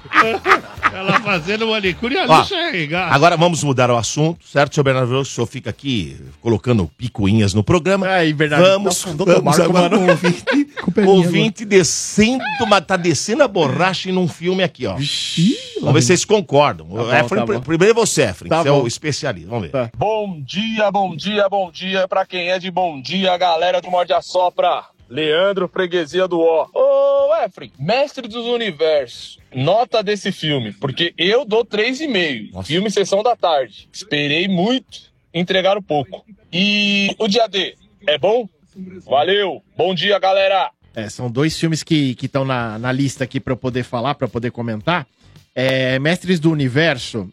E: Ela fazendo manicure e a
A: Ó,
E: lixa é regar.
A: Agora vamos mudar o assunto, certo, senhor Bernardo? O senhor fica aqui colocando picuinhas no programa.
D: Aí, Bernardo,
A: Vamos,
D: tá com doutor
A: vamos
D: Marco,
A: agora
D: mano.
A: com o ouvinte.
B: Com o pelinho
A: ouvinte descendo, mas tá descendo a borracha em um filme aqui, ó. Vamos ver se vocês concordam.
D: bom,
A: Efraim,
D: tá bom.
A: primeiro você, Efraim,
D: Tá
A: você é
D: bom.
A: o especialista. Vamos ver.
D: Tá.
H: Bom dia, bom dia, bom dia pra quem é de bom dia, galera do Morde a Sopra. Leandro, freguesia do O. Ô, Efraim, Mestre dos Universos, nota desse filme, porque eu dou três e meio.
A: Nossa.
H: Filme Sessão da Tarde. Esperei muito, entregaram pouco. E o Dia D, é bom? Valeu, bom dia, galera.
D: É, são dois filmes que estão na, na lista aqui pra eu poder falar, pra eu poder comentar. É, Mestres do Universo.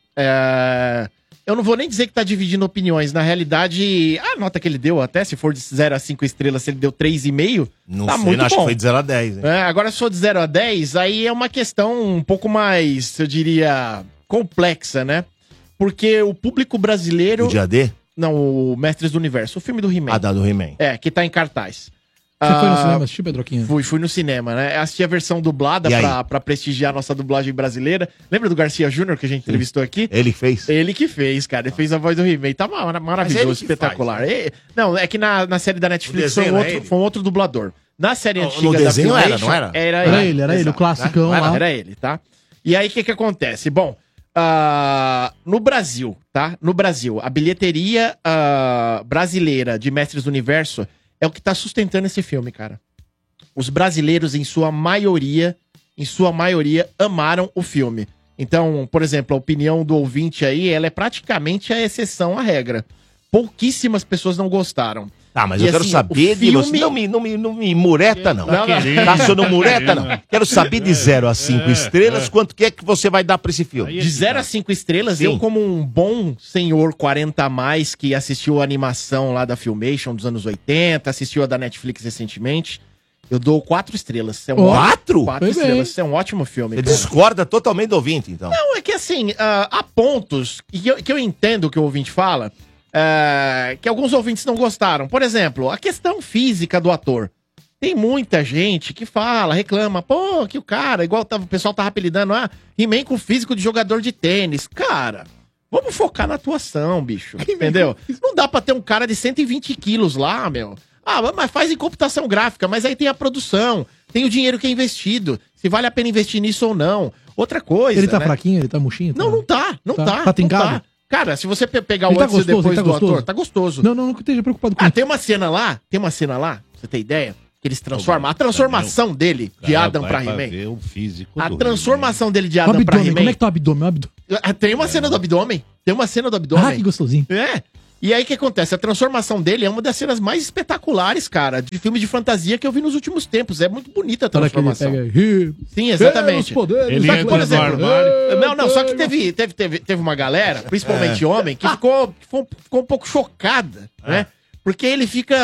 D: é, eu não vou nem dizer que tá dividindo opiniões. Na realidade, a nota que ele deu, até se for de zero a cinco estrelas, se ele deu três e meio,
A: Não
D: tá
A: sei,
D: muito
A: acho
D: bom.
A: que foi de zero a dez, hein?
D: É, agora, se for de zero a dez, aí é uma questão um pouco mais, eu diria, complexa, né? Porque o público brasileiro...
A: O dia D?
D: Não, o Mestres do Universo, o filme do He-Man.
A: Ah, da do He-Man.
D: É, que tá em cartaz.
B: Você foi no
D: Ah,
B: cinema assistir, Pedroquinha?
D: Fui, fui no cinema, né? Assisti a versão dublada
A: E aí?
D: pra, pra prestigiar a nossa dublagem brasileira. Lembra do Garcia Júnior que a gente entrevistou aqui?
A: Ele fez?
D: Ele que fez, cara. Ele fez a voz do He-Man. Tá mar-
A: Mas
D: maravilhoso,
A: ele que
D: espetacular.
A: faz,
D: E- não, é que na, na série da
A: O
D: Netflix foi
A: desenho
D: um,
A: era
D: outro,
A: ele?
D: foi um outro dublador. Na série
A: No-
D: antiga
A: no
D: da
A: desenho era,
D: Filmation,
A: não era?
D: Era
B: Era ele, era ele, o
D: Exato.
B: classicão
A: Não era?
B: lá.
D: Era ele, tá? E aí, o que que acontece? Bom, ah, no Brasil, tá? No Brasil, a bilheteria ah, brasileira de Mestres do Universo é o que tá sustentando esse filme, cara. Os brasileiros, em sua maioria, em sua maioria, amaram o filme. Então, por exemplo, a opinião do ouvinte aí, ela é praticamente a exceção à regra. Pouquíssimas pessoas não gostaram.
A: Tá, mas
D: E
A: eu quero
D: assim,
A: saber
D: o
A: de você.
D: filme-
A: Não me, não, me, não me mureta, não.
D: Não, não.
A: Tá, senhor, não mureta, não. Quero saber de zero a cinco
E: É,
A: estrelas,
E: é.
A: quanto que é que você vai dar pra esse filme?
E: Aí é
D: De
E: que
D: zero
E: tá.
D: a cinco estrelas,
A: Sim.
D: eu como um bom senhor quarenta a mais que assistiu a animação lá da Filmation dos anos oitenta, assistiu a da Netflix recentemente, eu dou quatro estrelas. Isso é um
B: Ó,
D: ótimo-
A: Quatro?
D: Quatro
B: Foi bem.
D: estrelas. Isso é um ótimo filme.
A: Você
D: cara.
A: discorda totalmente do ouvinte, então.
D: Não, é que assim, ah, há pontos que eu, que eu entendo o que o ouvinte fala, ah, que alguns ouvintes não gostaram. Por exemplo, a questão física do ator. Tem muita gente que fala, reclama, pô, que o cara, igual tava- o pessoal tava apelidando, ah, He-Man com físico de jogador de tênis. Cara, vamos focar na atuação, bicho. Entendeu? Não dá pra ter um cara de cento e vinte quilos lá, meu. Ah, mas faz em computação gráfica, mas aí tem a produção, tem o dinheiro que é investido, se vale a pena investir nisso ou não. Outra coisa,
B: Ele tá
D: né?
B: fraquinho, ele tá murchinho?
D: Não, não tá, não
B: Tá-
D: tá.
B: tá trincado?
D: não tá. Cara, se você pe- pegar o
B: Ele tá
D: antes e
B: gostoso,
D: depois
B: ele tá
D: do
B: gostoso?
D: ator, tá gostoso.
B: Não, não, não esteja preocupado com
D: Ah,
B: isso.
D: tem uma cena lá, tem uma cena lá, pra você ter ideia, que eles transformam. A transformação dele, de
E: Cara,
D: Adam
E: vai
D: pra
E: pra
D: He-Man.
E: ver o físico
D: A
E: do
D: transformação dele de
B: O
D: Adam pra
B: abdômen, como é
D: He-Man.
B: que tá o abdômen? O abdômen.
D: Ah, Tem uma cena do abdômen. Tem uma cena do
B: Ah, que
D: abdômen.
B: gostosinho.
D: É. E aí o que acontece? A transformação dele é uma das cenas mais espetaculares, cara, de filme de fantasia que eu vi nos últimos tempos. É muito bonita a
B: Na hora que ele
D: transformação.
B: pega... Ih,
D: Sim, exatamente.
B: os poderes,
E: Ele
D: Só que,
E: entra
D: por
E: no
D: exemplo,
E: armário.
D: Não, não, só que teve, teve, teve, teve uma galera, principalmente homem, que ficou, ficou, ficou um pouco chocada, né? Porque ele fica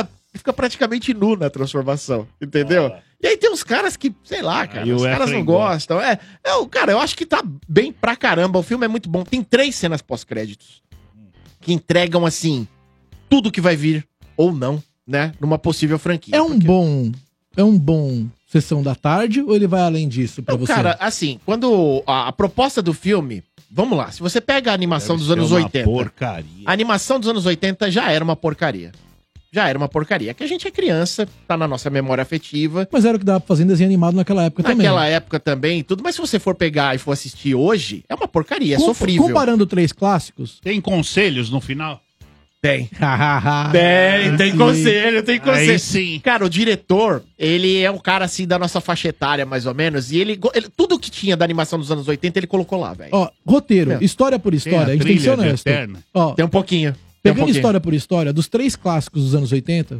D: fica praticamente nu na transformação, entendeu? Ah. E aí tem uns caras que, sei lá, cara, os caras não gostam. É, é, cara, eu acho que tá bem pra caramba. O filme é muito bom. Tem três cenas pós-créditos que entregam, assim, tudo que vai vir ou não, né? Numa possível franquia.
B: É um porque... bom... É um bom Sessão da Tarde ou ele vai além disso pra
D: então,
B: você?
D: Cara, assim, quando a, a proposta do filme... Vamos lá, se você pega a animação
E: Deve
D: dos anos oitenta...
E: porcaria.
D: A animação dos anos oitenta já era uma porcaria. Já era uma porcaria. Que a gente é criança, tá na nossa memória afetiva.
B: Mas era o que dava pra fazer em desenho animado naquela época
D: naquela
B: também.
D: Naquela época também e tudo. Mas se você for pegar e for assistir hoje, é uma porcaria, é Com, sofrível.
B: Comparando três clássicos...
E: Tem conselhos no final?
D: Tem. tem, tem conselho, tem conselho.
E: Aí sim.
D: Cara, o diretor, ele é um cara assim da nossa faixa etária, mais ou menos, e ele, ele tudo que tinha da animação dos anos oitenta, ele colocou lá, velho.
B: Ó, roteiro, é. história por história, a, a gente tem que ser honesto.
D: Ó, tem um pouquinho. Tem
B: pegando
D: um pouquinho.
B: história por história, dos três clássicos dos anos oitenta,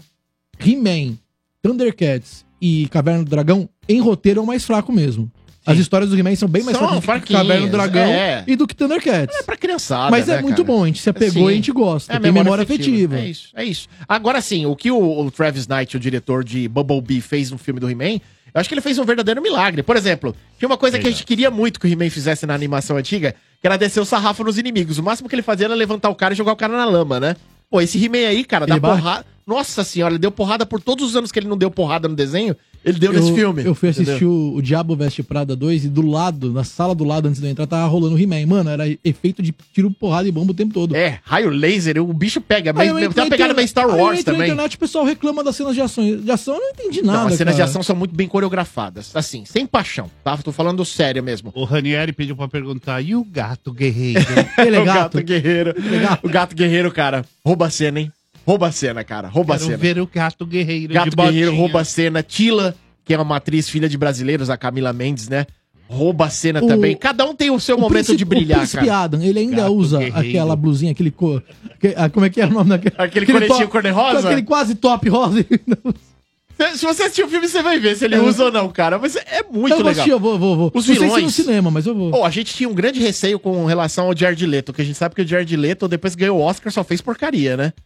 B: He-Man, Thundercats e Caverna do Dragão, em roteiro é o mais fraco mesmo. As histórias do He-Man são bem mais
D: são
B: fracas do que Caverna do Dragão
D: é.
B: e do que Thundercats.
D: É pra criançada,
B: Mas é
D: né,
B: muito
D: cara?
B: bom, a gente se apegou
D: é,
B: e a gente gosta.
D: É
B: tem
D: memória,
B: memória
D: afetiva.
B: afetiva.
D: É isso, é isso. Agora sim, o que o, o Travis Knight, o diretor de Bumblebee, fez no filme do He-Man, eu acho que ele fez um verdadeiro milagre. Por exemplo, tinha uma coisa Legal. que a gente queria muito que o He-Man fizesse na animação antiga, que era descer o sarrafo nos inimigos. O máximo que ele fazia era levantar o cara e jogar o cara na lama, né? Pô, esse He-Man aí, cara, dá porrada... Nossa senhora, ele deu porrada por todos os anos que ele não deu porrada no desenho, ele deu
B: eu,
D: nesse filme.
B: Eu fui assistir o, o Diabo Veste Prada dois e do lado, na sala do lado, antes de eu entrar, tava rolando o He-Man. Mano, era efeito de tiro, porrada e bomba o tempo todo.
D: É, raio laser, o bicho pega. Mas tem uma pegada meio Star Wars também. Na
B: internet o pessoal reclama das cenas de ação. De ação eu não entendi nada,
D: Não, as cenas
B: cara.
D: de ação são muito bem coreografadas. Assim, sem paixão, tá? Tô falando sério mesmo.
E: O Ranieri pediu pra perguntar, e o gato guerreiro?
B: Ele é
D: o
B: gato.
D: gato guerreiro. Ele é gato. O gato guerreiro, cara, rouba a cena, hein? Rouba a cena, cara. Rouba
E: Quero
D: a cena.
E: ver o gato guerreiro
D: Gato
E: de
D: guerreiro
E: botinha.
D: rouba a cena. Tila, que é uma atriz filha de brasileiros, a Camila Mendes, né? Rouba a cena
B: O-
D: também. Cada um tem o seu
B: O
D: momento
B: príncipe-
D: de brilhar,
B: o Príncipe
D: cara.
B: Adam, ele ainda
E: Gato
B: usa
E: guerreiro.
B: aquela blusinha, aquele cor. que- ah, como é que é o nome daquele?
D: Aquele coletinho cor-de-rosa?
B: Aquele quase top rosa.
D: Se você assistir o filme, você vai ver se ele
B: É.
D: usa ou não, cara. Mas é muito
B: eu vou
D: legal.
B: assistir, eu vou, vou, vou.
D: Os
B: Não sei se
D: vilões-
B: no cinema, mas eu vou.
D: Pô, a gente tinha um grande receio com relação ao Jared Leto, que a gente sabe que o Jared Leto, depois que ganhou o Oscar, só fez porcaria, né?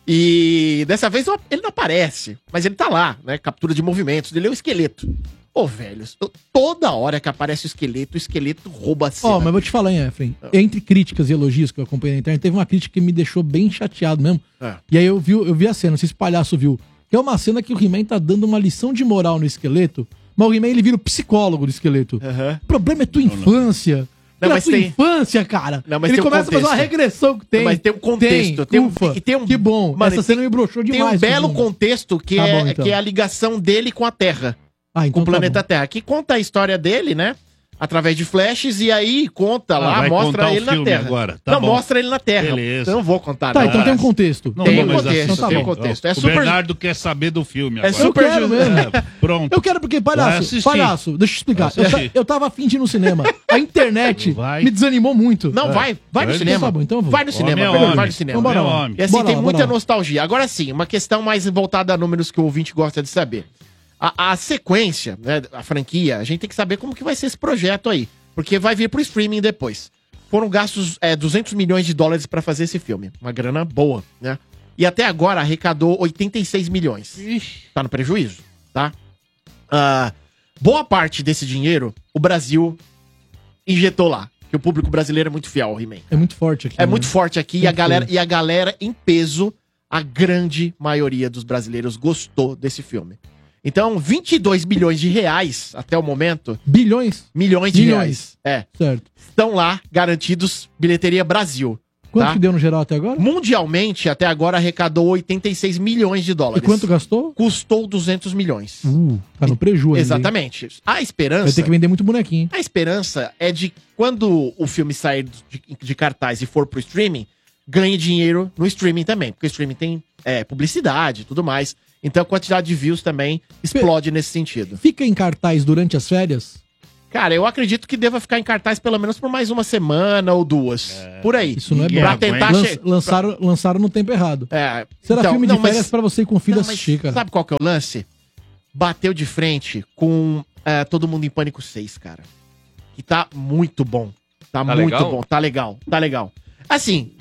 D: E dessa vez ele não aparece, mas ele tá lá, né? Captura de movimentos, ele é o esqueleto. Ô, velho, eu- toda hora que aparece o esqueleto, o esqueleto rouba a cena.
B: Ó, mas eu vou te falar, hein, Efraim. Entre críticas e elogios que eu acompanhei na internet, teve uma crítica que me deixou bem chateado mesmo.
D: É.
B: E aí eu vi, eu vi a cena, não sei se o palhaço viu. Que é uma cena que o He-Man tá dando uma lição de moral no esqueleto, mas o He-Man ele vira o psicólogo do esqueleto.
D: Aham.
B: O problema é tua infância.
D: Não,
B: Pela
D: mas
B: tua
D: tem-
B: infância, cara.
D: Não, mas
B: ele
D: tem um
B: começa a fazer uma
D: contexto.
B: regressão que tem.
D: Mas tem um contexto, tem um-
B: ufa,
D: e tem um-
B: que bom.
D: Mano,
B: Essa
D: e
B: cena
D: tem-
B: me broxou
D: Tem
B: demais.
D: um belo
B: comigo.
D: contexto que,
B: Tá
D: é,
B: bom, então.
D: que é a ligação dele com a Terra.
B: Ah,
D: com
B: então
D: o
B: tá
D: planeta
B: bom.
D: Terra. Que conta a história dele, né? Através de flashes, e aí conta
E: Ah,
D: lá,
E: vai
D: mostra
E: contar o
D: ele na
E: filme
D: Terra.
E: agora, tá
D: não,
E: bom.
D: mostra ele na Terra.
E: Beleza.
D: Eu não vou contar
B: Tá,
D: nada.
B: então tem um contexto.
E: Não
D: Tem
E: vou
D: um
E: mais
D: contexto,
E: assistir.
B: tem um
D: contexto. É
E: o
D: super-
E: Bernardo quer saber do filme
D: É
E: agora.
D: super-
B: Eu quero mesmo.
E: É, pronto.
B: Eu quero porque,
E: Vai
B: palhaço,
E: assistir.
B: palhaço, deixa eu explicar.
E: Vai
B: Eu, ta-
E: assistir.
B: eu tava afim de ir no cinema. A internet
E: Vai.
B: me desanimou muito.
D: Não, vai, vai no
E: Vai,
D: cinema.
B: então tá bom, então eu vou.
D: Vai no cinema,
E: Homem é
D: Bernardo,
E: homem.
D: vai no cinema.
B: Então bora
E: Meu
B: lá.
E: homem.
D: E assim,
B: Bora
D: tem
B: lá,
D: muita
B: bora lá.
D: nostalgia. Agora sim, uma questão mais voltada a números que o ouvinte gosta de saber. A, a sequência, né, a franquia, a gente tem que saber como que vai ser esse projeto aí. Porque vai vir pro streaming depois. Foram gastos é, duzentos milhões de dólares pra fazer esse filme. Uma grana boa, né? E até agora arrecadou oitenta e seis milhões. Tá no prejuízo, tá? Ah, boa parte desse dinheiro, o Brasil injetou lá. Que o público brasileiro é muito fiel ao He-Man.
B: É muito forte aqui.
D: É
B: né?
D: muito forte aqui e a,
B: Muito
D: galera,
B: forte.
D: e a galera, em peso, a grande maioria dos brasileiros gostou desse filme. Então, vinte e dois bilhões de reais, até o momento,
B: Bilhões?
D: milhões de
B: Milhões.
D: reais, é,
B: Certo.
D: estão lá garantidos bilheteria Brasil.
B: Quanto
D: Tá?
B: que deu no geral até agora?
D: Mundialmente, até agora, arrecadou oitenta e seis milhões de
B: E
D: dólares.
B: quanto gastou?
D: Custou duzentos milhões.
B: Uh, tá no prejuízo ainda, hein?
D: Exatamente. A
B: Vai
D: esperança...
B: ter que vender muito bonequinho, hein?
D: A esperança é de quando o filme sair de, de cartaz e for pro streaming, ganhe dinheiro no streaming também. Porque o streaming tem é, publicidade e tudo mais. Então a quantidade de views também explode nesse sentido.
B: Fica em cartaz durante as férias?
D: Cara, eu acredito que deva ficar em cartaz pelo menos por mais uma semana ou duas. Por aí.
B: Isso não é
E: Ninguém
B: bom.
D: Pra tentar
B: Lan-
D: che-
B: lançaram, lançaram no tempo errado.
D: É,
B: Será
D: então,
B: filme de
D: não, mas-
B: férias pra você ir com o filho
D: Não, mas
B: assistir, cara.
D: sabe qual que é o lance? Bateu de frente com é, Todo Mundo em Pânico seis, cara. Que tá muito bom. Tá,
C: Tá
D: muito
C: legal?
D: bom. Tá legal. Tá legal. Assim,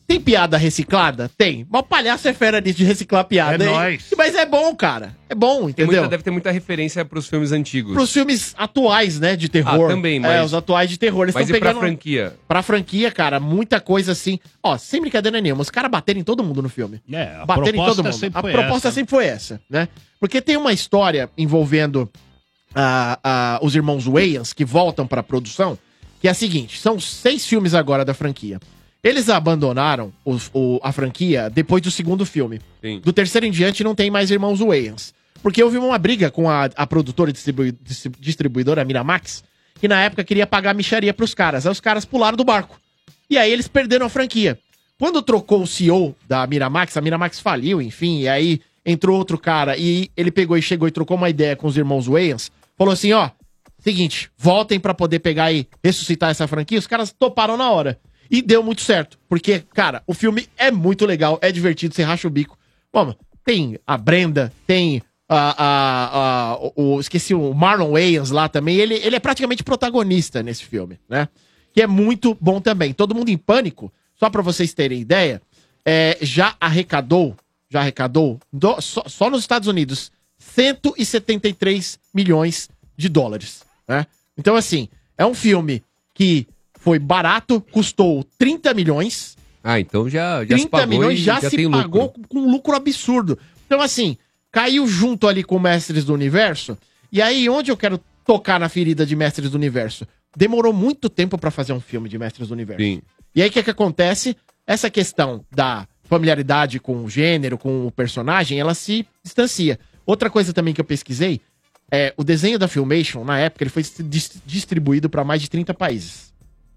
D: Tem piada reciclada? Tem. Mas o palhaço é fera nisso de reciclar piada.
E: É
D: hein?
E: nóis.
D: Mas é bom, cara. É bom,
C: Tem
D: entendeu?
C: muita- deve ter muita referência pros filmes antigos.
D: Pros filmes atuais, né, de terror.
C: Ah, também, mas-
D: É, os atuais de terror. Eles
C: Mas
D: estão
C: e pra
D: pegando...
C: franquia?
D: Pra franquia, cara, muita coisa assim. Ó, sem brincadeira nenhuma, os caras baterem em todo mundo no filme.
E: É, a
D: Baterem em
E: proposta
D: todo mundo.
E: sempre
D: A
E: foi
D: proposta
E: essa.
D: sempre foi essa, né? Porque tem uma história envolvendo ah, ah, os irmãos Wayans, que voltam pra produção, que é a seguinte: são seis filmes agora da franquia. Eles abandonaram os- o- a franquia depois do segundo filme.
C: Sim.
D: Do terceiro em diante não tem mais irmãos Wayans. Porque houve uma briga com a, a produtora e distribui- dis- distribuidora, a Miramax, que na época queria pagar micharia pros caras. Aí os caras pularam do barco. E aí eles perderam a franquia. Quando trocou o C E O da Miramax, a Miramax faliu, enfim, e aí entrou outro cara e ele pegou e chegou e trocou uma ideia com os irmãos Wayans. Falou assim, ó, seguinte, voltem pra poder pegar e ressuscitar essa franquia. Os caras toparam na hora. E deu muito certo. Porque, cara, o filme é muito legal, é divertido, você racha o bico. Bom, tem a Brenda, tem a, a, a, o, o- esqueci o Marlon Wayans lá também. Ele, ele é praticamente protagonista nesse filme, né? Que é muito bom também. Todo Mundo em Pânico, só pra vocês terem ideia, é, já arrecadou, já arrecadou, do- só, só nos Estados Unidos, cento e setenta e três milhões de dólares, né? Então, assim, é um filme que foi barato, custou trinta milhões,
C: Ah, então já, já se
D: trinta
C: pagou
D: milhões
C: e
D: já,
C: já
D: se
C: tem
D: pagou
C: lucro.
D: com um lucro absurdo. Então, assim, caiu junto ali com Mestres do Universo. E aí, onde eu quero tocar na ferida de Mestres do Universo? Demorou muito tempo pra fazer um filme de Mestres do Universo.
C: Sim.
D: E aí, o que que acontece? Essa questão da familiaridade com o gênero, com o personagem, ela se distancia. Outra coisa também que eu pesquisei, é o desenho da Filmation, na época, ele foi dis- distribuído para mais de trinta países.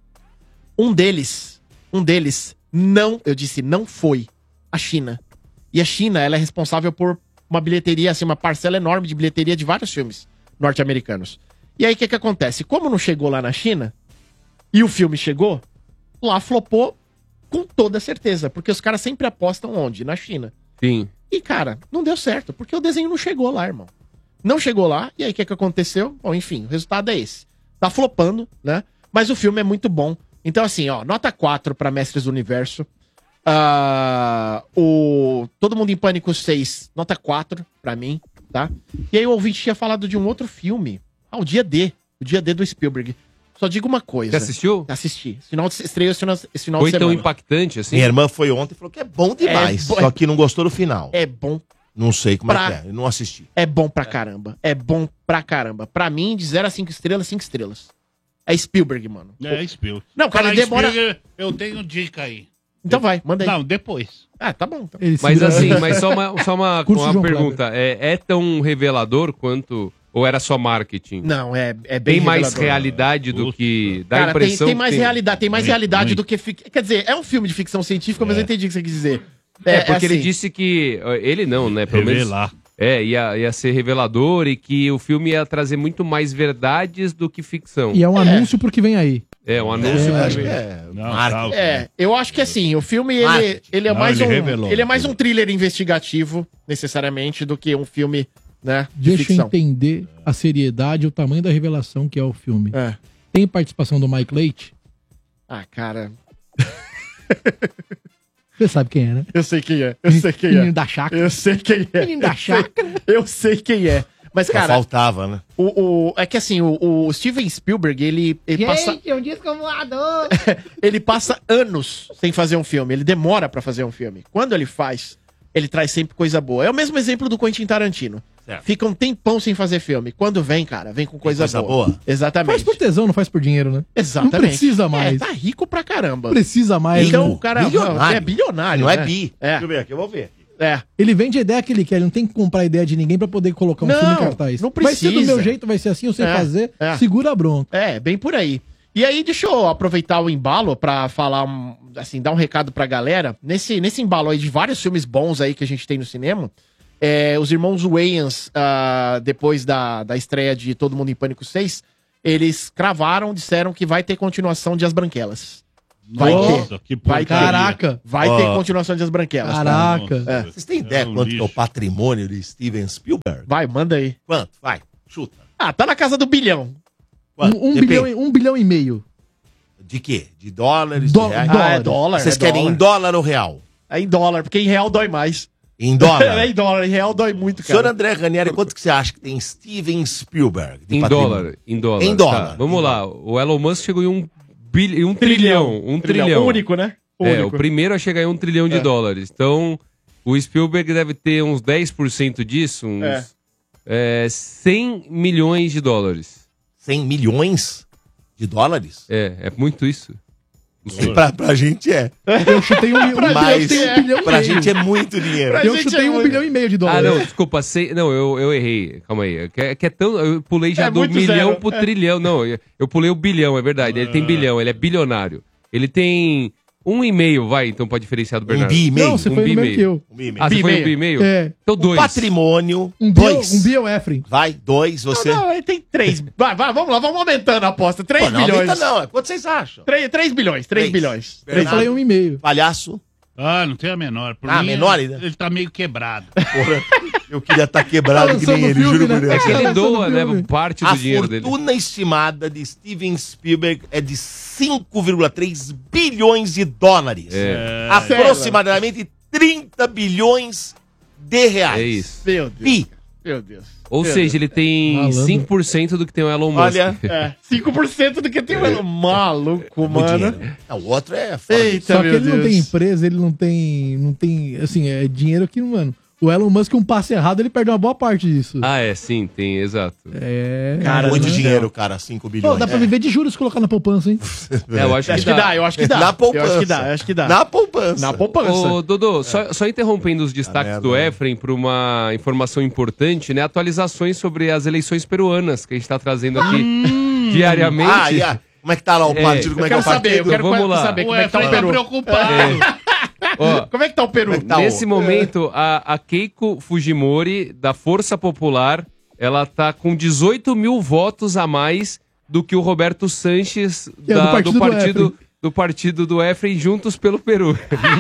D: Um deles, um deles, não, eu disse não foi, a China. E a China, ela é responsável por uma bilheteria, assim, uma parcela enorme de bilheteria de vários filmes norte-americanos. E aí, o que que acontece? Como não chegou lá na China, e o filme chegou, lá flopou com toda certeza, porque os caras sempre apostam onde? Na China.
C: Sim.
D: E, cara, não deu certo, porque o desenho não chegou lá, irmão. Não chegou lá, e aí o que que aconteceu? Bom, enfim, o resultado é esse. Tá flopando, né? Mas o filme é muito bom. Então, assim, ó, nota quatro pra Mestres do Universo. Ah, o Todo Mundo em Pânico seis, nota quatro pra mim, tá? E aí o ouvinte tinha falado de um outro filme. Ah, o Dia D. O Dia D do Spielberg. Só digo uma coisa.
C: Você assistiu?
D: Assisti. Esse final de, estreou esse final, esse final
C: Foi
D: de
C: tão
D: semana.
C: impactante assim?
A: Minha irmã foi ontem e falou que é bom demais.
D: É bo-
A: Só que não gostou do final.
D: É bom.
A: Não sei como
D: Pra-
A: é que é. Eu não assisti.
D: É bom pra caramba. É bom pra caramba. Pra mim, de zero a cinco estrelas, cinco estrelas. É Spielberg, mano.
E: É, Spielberg.
D: Não, cara,
E: Falar
D: ele
E: em
D: demora-
E: Spielberg, eu tenho dica aí.
D: Então vai, manda aí.
E: Não, depois.
D: Ah, tá bom. Então.
B: Ele se
C: Mas
B: vira-
C: assim, mas só uma, só uma,
B: Curso
C: uma
B: João
C: pergunta. É, é tão revelador quanto. Ou era só marketing?
D: Não, é, é bem
C: Tem mais
D: revelador.
C: realidade do
E: Puta.
C: que. Dá a
D: Cara, tem,
C: impressão.
D: tem
C: que
D: mais realidade, tem mais
E: Muito,
D: realidade
E: muito.
D: do que... Fic... Quer dizer, é um filme de ficção científica, mas
E: É.
D: eu entendi o que você quis dizer.
C: É, porque ele
D: assim,
C: disse que. Ele não, né? Pelo menos.
E: Revelar.
C: É, ia, ia ser revelador e que o filme ia trazer muito mais verdades do que ficção.
B: E é um anúncio pro que vem aí.
C: É, um anúncio.
A: Eu
C: que
A: acho que
C: vem.
A: é
E: Não,
A: marketing.
E: tá,
D: É, eu acho que assim, o filme, ele,
A: Marketing.
D: ele é
E: Não,
D: mais
E: ele
D: um...
E: revelou.
D: Ele é mais um thriller investigativo, necessariamente, do que um filme, né, de
B: Deixa eu
D: ficção.
B: entender a seriedade e o tamanho da revelação que é o filme.
D: É.
B: Tem participação do Mike Leite?
D: Ah, cara,
B: Você sabe quem é, né?
D: eu sei quem é, eu sei quem
B: Menino
D: é.
B: da chácara.
D: Eu sei quem é.
B: Menino da
D: Eu sei-
B: chácara.
D: Eu sei quem é. Mas,
A: Só
D: cara,
A: faltava, né?
D: o, o- é que assim, o, o Steven Spielberg, ele, ele passa...
B: um disco voador.
D: ele passa anos sem fazer um filme. Ele demora pra fazer um filme. Quando ele faz, ele traz sempre coisa boa. É o mesmo exemplo do Quentin Tarantino.
A: Certo.
D: Fica um tempão sem fazer filme. Quando vem, cara, vem com coisa,
A: coisa
D: boa.
A: boa.
D: Exatamente.
B: Faz por tesão, não faz por dinheiro, né?
D: Exatamente.
B: Não precisa mais.
D: É, tá rico pra caramba.
B: Precisa mais.
D: Então,
B: né?
D: o cara
A: Bilionário.
D: é bilionário.
A: Não é
D: né?
A: bi.
D: É,
A: Deixa eu ver aqui, eu vou ver.
D: é.
B: Ele vende a ideia que ele quer, ele não tem que comprar a ideia de ninguém pra poder colocar um
D: Não,
B: filme em cartaz.
D: não
B: Vai ser do
D: precisa.
B: meu jeito, vai ser assim, eu sei
D: É,
B: fazer,
D: é.
B: segura a bronca.
D: É, bem por aí. E aí, deixa eu aproveitar o embalo pra falar, um, assim, dar um recado pra galera. Nesse, nesse embalo aí de vários filmes bons aí que a gente tem no cinema, é, os irmãos Wayans, ah, depois da, da estreia de Todo Mundo em Pânico seis, eles cravaram, disseram que vai ter continuação de As Branquelas. Vai
E: Nossa,
D: ter.
E: que
D: Vai ter.
E: porcaria.
B: Caraca.
D: Vai
A: Ó.
D: ter continuação de As Branquelas.
B: Caraca.
E: Nossa.
D: É.
A: Vocês têm ideia
E: É um
A: quanto que é o
E: lixo.
A: patrimônio de Steven Spielberg?
D: Vai, manda aí.
A: Quanto? Vai, chuta.
D: Ah, tá na casa do bilhão.
A: Quanto?
B: Um, um
A: Depende.
B: bilhão, e- um bilhão e meio.
A: De quê? De dólares?
B: Dó-
A: de reais?
B: dólar.
D: Ah, é dólar.
A: Vocês
D: é
A: querem
D: dólar.
A: em dólar ou real?
D: É em dólar, porque em real dói mais.
A: Em dólar?
D: É em dólar, em real dói muito,
A: Senhor
D: cara.
A: André Ranieri, quanto que você acha que tem Steven Spielberg? de
C: Em
A: patrimônio?
C: dólar, em dólar.
A: Em dólar.
C: Tá, vamos
A: Em
C: lá. O Elon Musk chegou em um, bil... em um trilhão. Um trilhão.
D: Único, né?
C: É,
D: Único.
C: o primeiro a chegar em um trilhão de
D: É.
C: dólares. Então, o Spielberg deve ter uns dez por cento disso, uns
D: É.
C: é, cem milhões de dólares.
A: cem milhões de dólares?
C: É, é muito isso. Não sei.
A: Pra, pra gente é.
B: Eu chutei um, um,
A: Mas
B: eu chutei um bilhão e
A: pra
B: meio.
A: gente é muito dinheiro.
D: Pra
B: Eu
D: gente
B: chutei
D: é
B: um
D: muito.
B: bilhão e meio de
C: Ah,
B: dólares.
C: não, desculpa. Sei, não, eu, eu errei. Calma aí. Que, é- que é tão, eu pulei já
D: É
C: do
D: muito
C: milhão
D: zero.
C: pro trilhão. Não, eu, eu pulei o bilhão, é verdade. Ele tem bilhão, ele é bilionário. Ele tem um e meio, vai, então, pra diferenciar do
A: Um
C: Bernardo.
A: bi e meio.
B: Não, você
C: um
B: foi
C: bi
B: no
C: e
B: mesmo que eu.
A: Um bi e meio.
C: Ah, você
D: Bi
C: foi
D: meio.
C: um bi e meio?
B: É.
C: Então,
A: O
C: dois.
A: patrimônio,
B: Um bi,
A: dois.
B: um bi é o Efren.
A: Vai, dois, você.
D: Não, não, ele tem três. Vai, vai, vamos lá, vamos aumentando a aposta. três
A: Pô, não
D: bilhões.
A: aumenta não, quanto vocês acham?
D: três, três bilhões, três
A: Três.
D: bilhões.
B: Eu falei um e meio.
A: Palhaço,
E: Ah, não tem a menor. Por
A: Ah,
E: mim,
A: menor
E: ele,
A: ainda?
E: ele tá meio quebrado.
A: porra, eu queria estar quebrado
B: Tá
A: que nem
B: lançando
A: ele,
B: filme,
A: juro
B: né?
A: por Deus.
C: É que ele
B: Tá
C: doa,
B: lançando
C: né?
B: filme.
C: Parte do
A: A
C: dinheiro dele.
A: fortuna estimada de Steven Spielberg é de cinco vírgula três bilhões de dólares.
C: É,
A: Aproximadamente trinta bilhões de reais.
C: é isso.
D: Meu Deus.
A: Bi.
D: Meu Deus.
C: Ou
D: Meu
C: seja, ele tem
B: Malandro.
C: cinco por cento do que tem o Elon Musk.
A: Olha,
D: É, cinco por cento do que tem o Elon. Maluco,
A: muito
D: mano.
A: dinheiro. Não, o outro é fora
D: Eita,
A: disso.
B: Só que
D: meu
B: ele não
D: Deus.
B: tem empresa, ele não tem. Não tem. Assim, é dinheiro que, mano. O Elon Musk, um passe errado, ele perde uma boa parte disso.
C: Ah, é, sim, tem, exato.
B: É.
D: Cara,
A: Muito
B: né?
A: dinheiro, cara, cinco
B: Pô,
A: bilhões.
B: dá pra viver de juros se colocar na poupança, hein?
C: É, eu acho,
D: Acho
C: que
D: que
C: dá.
D: dá, eu acho que dá.
A: Na poupança.
D: Eu acho que dá, eu acho que dá.
A: Na poupança.
D: Na poupança.
C: Ô, Dodô, só, só interrompendo os destaques
A: Ah,
C: do
A: merda.
C: Efren para uma informação importante, né? Atualizações sobre as eleições peruanas que a gente está trazendo aqui diariamente.
A: Ah, e a- como é que tá lá o
C: É,
A: partido? Como
D: Eu
A: é que é
D: quero
A: o partido?
D: saber, eu quero
C: Vamos lá.
D: saber como
E: O
D: é que tá o
E: Efraim tá
D: Peru.
E: preocupado.
C: Ó,
D: Como é que tá o Peru?
A: Como é que tá o-
C: nesse momento, a, a Keiko Fujimori, da Força Popular, ela tá com dezoito mil votos a mais do que o Roberto Sanches
B: Que é
C: da-
B: do partido
C: do,
B: do
C: partido,
B: Efraim.
C: do partido do Efraim Juntos pelo Peru.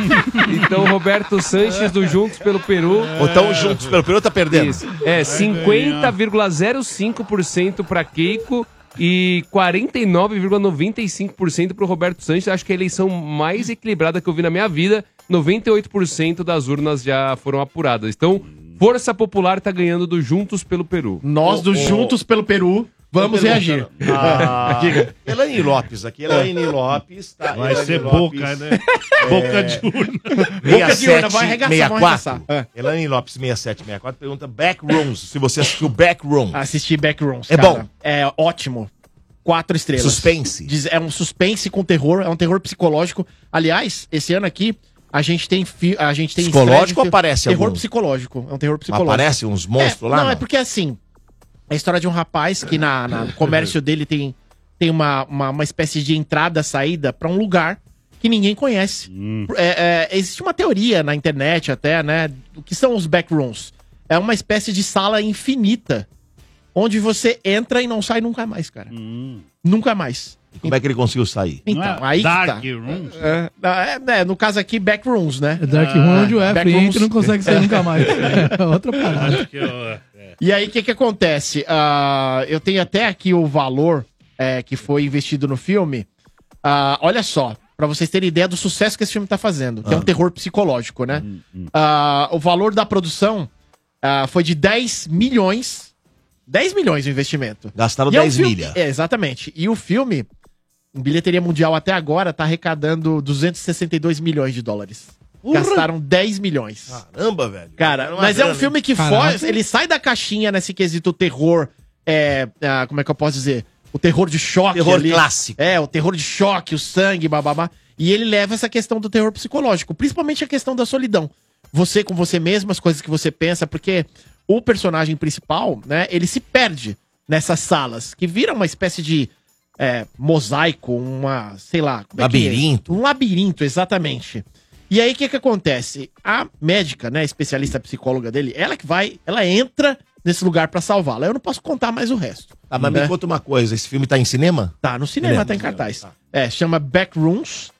C: Então, Roberto Sanches do Juntos pelo Peru.
A: Ou estão juntos pelo Peru, tá perdendo.
C: Isso. É cinquenta vírgula zero cinco por cento para Keiko e quarenta e nove vírgula noventa e cinco por cento para o Roberto Sanches. Acho que é a eleição mais equilibrada que eu vi na minha vida. noventa e oito por cento das urnas já foram apuradas. Então, Força Popular tá ganhando do Juntos pelo Peru.
D: Nós dos Juntos pelo Peru vamos reagir.
A: Ah, diga. Elaine Lopes aqui. Elaine Lopes. Tá,
E: Vai
A: Elaine
E: ser
A: Lopes,
E: boca, né? Boca de urna.
D: Boca de urna, vai arregaçar, vai arregaçar. É.
A: Elaine Lopes sessenta e sete sessenta e quatro pergunta Backrooms. Se você assistiu Backrooms.
D: Assistir Backrooms,
A: É
D: cara.
A: bom.
D: É ótimo. Quatro estrelas.
A: Suspense.
D: Diz- É um suspense com terror, é um terror psicológico. Aliás, esse ano aqui, a gente tem... Fi... A gente tem
A: Psicológico
D: estreia de
A: ou
D: te-
A: aparece
D: Terror
A: algum?
D: psicológico. É um terror psicológico.
A: Aparece uns monstros
D: É,
A: lá?
D: Não, é porque assim, é a história de um rapaz que na, na- no comércio dele tem, tem uma, uma, uma espécie de entrada, saída pra um lugar que ninguém conhece. É, é, existe uma teoria na internet até, né, do que são os backrooms. É uma espécie de sala infinita, onde você entra e não sai nunca mais, cara. Nunca mais.
A: E como é que ele conseguiu sair?
D: Então,
E: Não é
D: aí que tá.
E: Dark Rooms?
D: É, é, é, no caso aqui, backrooms, né?
B: É Dark Room onde o Efraim
D: Backrooms.
B: entra e não consegue sair nunca mais. É outra parada.
E: Acho que eu- é.
D: E aí, o que que acontece? Ah, eu tenho até aqui o valor é, que foi investido no filme. Ah, olha só, pra vocês terem ideia do sucesso que esse filme tá fazendo, que é um terror psicológico, né? Ah, o valor da produção ah, foi de dez milhões. dez milhões o investimento.
A: Gastaram
D: E é um
A: dez
D: filme-
A: milha.
D: É, exatamente. E o filme, em bilheteria mundial até agora, tá arrecadando duzentos e sessenta e dois milhões de dólares. Gastaram dez milhões.
A: Caramba, velho.
D: Cara,
A: Era uma
D: mas é um
A: grana,
D: filme que
B: Caraca.
D: foge, ele sai da caixinha nesse quesito terror, é, ah, como é que eu posso dizer? O terror de choque
A: Terror
D: ali.
A: clássico.
D: É, o terror de choque, o sangue, bababá. E ele leva essa questão do terror psicológico, principalmente a questão da solidão. Você com você mesmo, as coisas que você pensa, porque o personagem principal, né, ele se perde nessas salas, que viram uma espécie de é, mosaico, uma, sei lá... como é que é?
A: Labirinto.
D: Um labirinto, exatamente. E aí, o que que acontece? A médica, né, especialista psicóloga dele, ela que vai, ela entra nesse lugar pra salvá-la. Eu não posso contar mais o resto.
A: Tá, mas
D: né?
A: me conta uma coisa, esse filme tá em cinema?
D: Tá, no cinema,
A: Cinema,
D: tá em
A: cinema,
D: cartaz.
A: tá.
D: É, chama Backrooms.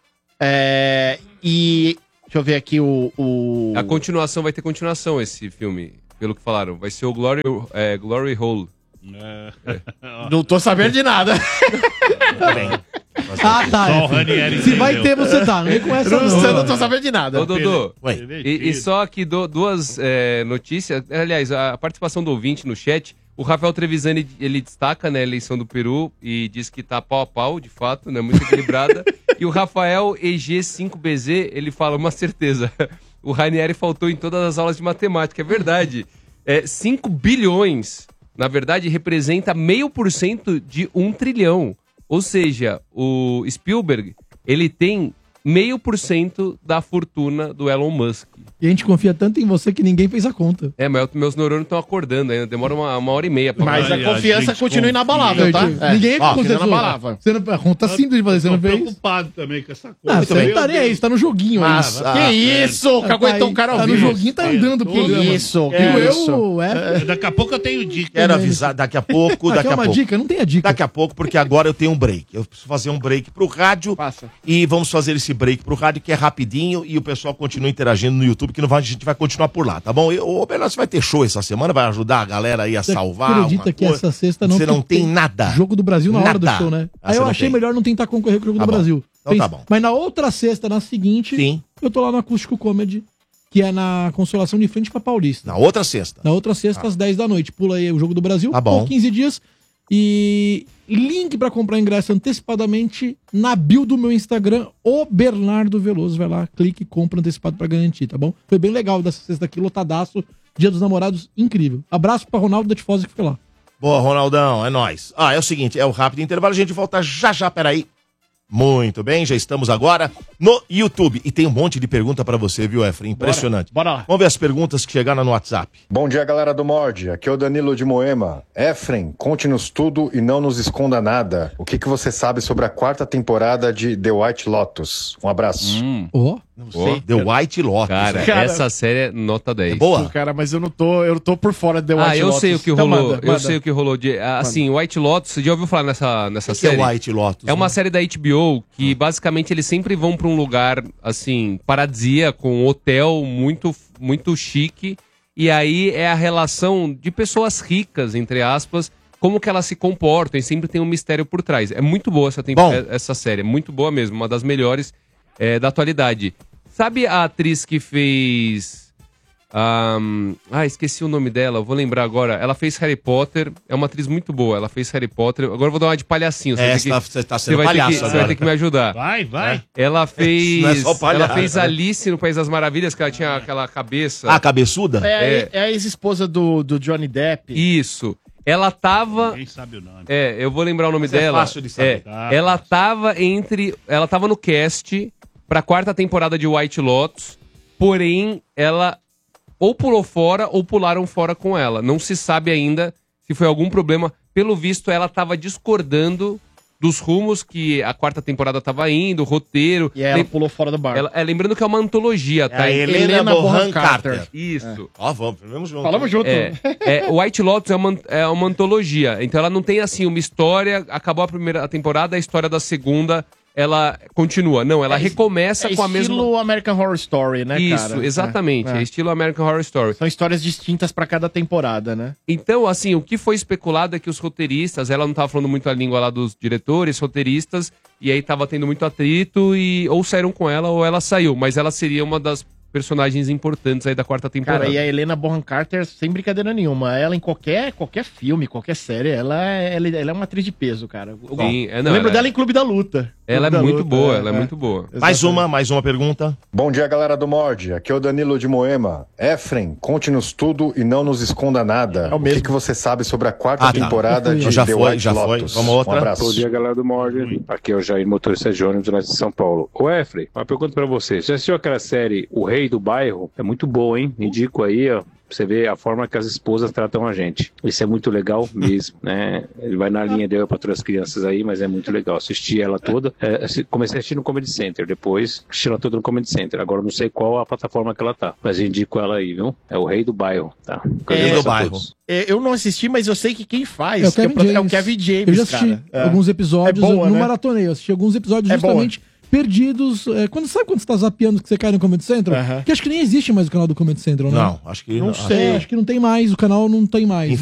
D: É, e deixa eu ver aqui o... o...
C: A continuação vai ter continuação esse filme, pelo que falaram. Vai ser o Glory, é, Glory Hole.
D: Não tô sabendo de nada.
A: Muito bem. fazer.
B: Ah, tá.
E: Só
B: é,
E: o Ranieri
B: Se vai
E: entendeu.
B: ter, você tá. Não vem com essa,
D: Eu
B: não.
D: não, não tô sabendo de nada.
C: Ô, Dodô,
A: Ué,
C: e, e só aqui do- duas é, notícias. Aliás, a participação do ouvinte no chat. O Rafael Trevisani, ele destaca, né, a eleição do Peru e diz que tá pau a pau, de fato, né, muito equilibrada. E o Rafael E G cinco B Z, ele fala, uma certeza, o Ranieri faltou em todas as aulas de matemática. É verdade. É, cinco bilhões, na verdade, representa meio por cento de um trilhão. Ou seja, o Spielberg, ele tem meio por cento da fortuna do Elon Musk.
B: E a gente confia tanto em você que ninguém fez a conta.
C: É, mas meus neurônios estão acordando ainda. Demora uma, uma hora e meia pra
D: Mas
E: Ai,
D: a
E: a
D: confiança
E: gente
D: continua inabalável, tá?
B: Gente, Ninguém
D: Ó,
B: contestou.
D: continua inabalável.
B: Você não, a conta simples de fazer, você
E: Tô
B: não fez.
E: preocupado também com essa coisa.
B: Ah, você não
E: Meu
B: tá nem
E: Deus.
B: aí, você tá no joguinho aí.
D: Mas,
A: Ah,
D: que isso?
B: Tá
D: Caguetou
B: aí,
D: o cara ao
B: tá no
D: vivo.
B: joguinho, tá andando o
E: Que
B: programa.
D: isso, que
B: É,
D: isso.
B: eu, é,
E: Daqui a pouco eu tenho dica.
A: Quero avisar daqui a pouco,
B: Ah,
A: daqui
B: quer
A: a
B: uma
A: pouco.
B: dica? Não tem a dica.
A: Daqui a pouco, porque agora eu tenho um break. Eu preciso fazer um break pro rádio.
D: Passa.
A: E vamos fazer esse break pro rádio, que é rapidinho, e o pessoal continua interagindo no YouTube, que não vai, a gente vai continuar por lá, tá bom? Ô, Bernardo, você vai ter show essa semana, vai ajudar a galera aí a
B: Você
A: salvar.
B: acredita
A: alguma
B: que
A: coisa?
B: essa sexta não
A: Você não
B: porque
A: tem nada.
B: Jogo do Brasil na hora do
A: Nada.
B: show, né?
A: Ah,
B: Aí
A: você
B: eu
A: não
B: achei
A: tem.
B: melhor não tentar concorrer com o Jogo
A: Tá
B: do
A: bom.
B: Brasil.
A: Então tá bom.
B: Mas na outra sexta, na seguinte,
A: Sim.
B: eu tô lá no Acústico Comedy, que é na Consolação de frente pra Paulista.
A: Na outra sexta.
B: Na outra sexta, às dez da noite. Pula aí o Jogo do Brasil.
A: Tá bom.
B: Por quinze dias. E link pra comprar ingresso antecipadamente na bio do meu Instagram, o Bernardo Veloso. Vai lá, clique e compra antecipado pra garantir, tá bom? Foi bem legal dessa sexta aqui, lotadaço. Dia dos Namorados, incrível. Abraço pra Ronaldo da Tifosa que foi lá.
A: Boa, Ronaldão, é nóis. Ah, é o seguinte, é o rápido intervalo, a gente volta já já, peraí. Muito bem, já estamos agora no YouTube. E tem um monte de pergunta pra você, viu, Efraim? Impressionante.
D: Bora lá.
A: Vamos ver as perguntas que chegaram no WhatsApp.
I: Bom dia, galera do Mord. Aqui é o Danilo de Moema. Efraim, conte-nos tudo e não nos esconda nada. O que, que você sabe sobre a quarta temporada de The White Lotus? Um abraço.
C: Hum,
B: Ó,
A: Não
C: Ó.
A: sei. The White Lotus.
C: cara,
D: Cara,
C: essa série é nota dez.
A: É boa?
D: Cara, mas eu não tô, eu tô por fora de The White
C: Ah, eu
D: Lotus.
C: sei o que
D: Então
C: rolou.
D: manda,
C: eu
D: manda.
C: sei o que rolou. De, ah, assim, White Lotus, você já ouviu falar nessa, nessa
A: O que é
C: série?
A: White Lotus?
C: É uma
A: né?
C: série da H B O que basicamente eles sempre vão pra um lugar assim, paradisíaco, um hotel muito muito chique, e aí é a relação de pessoas ricas, entre aspas, como que elas se comportam, e sempre tem um mistério por trás. É muito boa essa, tempo,
A: Bom.
C: essa série, é muito boa mesmo, uma das melhores é, da atualidade. Sabe a atriz que fez... ahn, ah, esqueci o nome dela, eu vou lembrar agora. Ela fez Harry Potter, é uma atriz muito boa, ela fez Harry Potter. Agora eu vou dar uma de palhacinho.
A: É,
C: vai ter
A: você tá- você tá sendo
C: vai ter
A: palhaço
C: que, Você
A: agora.
C: vai ter que me ajudar.
E: Vai, vai.
C: Ela fez.
A: Não é só palhaço,
C: ela fez
A: né?
C: Alice no País das Maravilhas, que ela tinha aquela cabeça.
A: Ah, cabeçuda?
D: É, a-
C: É.
D: é a ex-esposa do, do Johnny Depp.
C: Isso. Ela tava.
E: Ninguém sabe o nome.
C: É, eu vou lembrar o nome
A: Mas é
C: dela.
A: fácil de saber.
C: É,
E: Tá,
C: ela tava entre. Ela tava no cast pra quarta temporada de White Lotus, porém, ela ou pulou fora ou pularam fora com ela. Não se sabe ainda se foi algum problema. Pelo visto, ela tava discordando dos rumos que a quarta temporada tava indo, o roteiro.
D: E aí ela
C: Lem-
D: pulou fora do bar.
C: ela- é, lembrando que é uma antologia,
A: É
C: tá?
A: a
C: Então-
A: Helena,
D: Helena
A: Bonham
D: Bonham
A: Carter.
D: Carter.
C: Isso.
A: Ó, vamos, vamos junto.
D: Falamos junto.
C: É, é, o White Lotus é uma, é uma antologia, então ela não tem assim uma história, acabou a primeira temporada, a história da segunda, ela continua. Não, ela
D: É,
C: recomeça
D: É
C: com a mesma...
D: estilo American Horror Story, né,
C: Isso,
D: cara?
C: exatamente,
D: É,
C: é.
D: é.
C: estilo American Horror Story.
D: São histórias distintas pra cada temporada, né?
C: Então, assim, o que foi especulado é que os roteiristas, ela não tava falando muito a língua lá dos diretores, roteiristas, e aí tava tendo muito atrito, e ou saíram com ela ou ela saiu, mas ela seria uma das personagens importantes aí da quarta temporada.
D: Cara, e a Helena Bonham Carter, sem brincadeira nenhuma, ela em qualquer, qualquer filme, qualquer série, ela é, ela, ela é uma atriz de peso, cara. Eu,
C: Sim, é,
D: eu
C: não,
D: lembro
C: ela-
D: dela em Clube da Luta.
C: Ela é
D: Clube da
C: muito
D: Luta,
C: boa, ela é muito boa.
A: Mais uma, mais uma pergunta.
I: Bom dia, galera do Mord. Aqui é o Danilo de Moema. Efraim, conte-nos tudo e não nos esconda nada.
D: É o
I: o
D: mesmo.
I: que, que você sabe sobre a quarta
A: Ah, tá.
I: temporada de
A: Já
I: The
A: foi,
I: White
A: já foi.
I: Lotus?
A: Vamos outra.
I: Um abraço.
J: Bom dia, galera do Morgan. Aqui é o Jair, motorista de ônibus lá de São Paulo. Ô, Efraim, uma pergunta pra você. Você já assistiu aquela série O Rei do Bairro? É muito boa, hein? Indico aí, ó. Pra você ver a forma que as esposas tratam a gente. Isso é muito legal mesmo, né? Ele vai na linha de eu para todas as crianças aí, mas é muito legal. Assisti ela toda. É, assi- comecei a assistir no Comedy Center, depois assisti ela toda no Comedy Center. Agora eu não sei qual a plataforma que ela tá, mas eu indico ela aí, viu? É O Rei do Bairro, tá?
D: Rei
A: do
J: Abraço a
A: Bairro.
J: todos.
D: É, eu não assisti, mas eu sei que quem faz
B: É o
D: que é,
B: Kevin
D: pro- é o
B: James.
D: Kevin James,
B: Eu já assisti
D: cara. É.
B: alguns episódios,
D: É boa,
B: eu não
D: né?
B: maratonei, eu assisti alguns episódios
D: É
B: justamente perdidos. é, quando, sabe quando você tá zapeando que você cai no Comedy Central?
D: Aham.
B: Que acho que nem existe mais o canal do Comedy Central, né?
A: Não, acho que
D: Não
A: acho
D: sei.
B: É, acho que não tem mais, o canal não tem mais.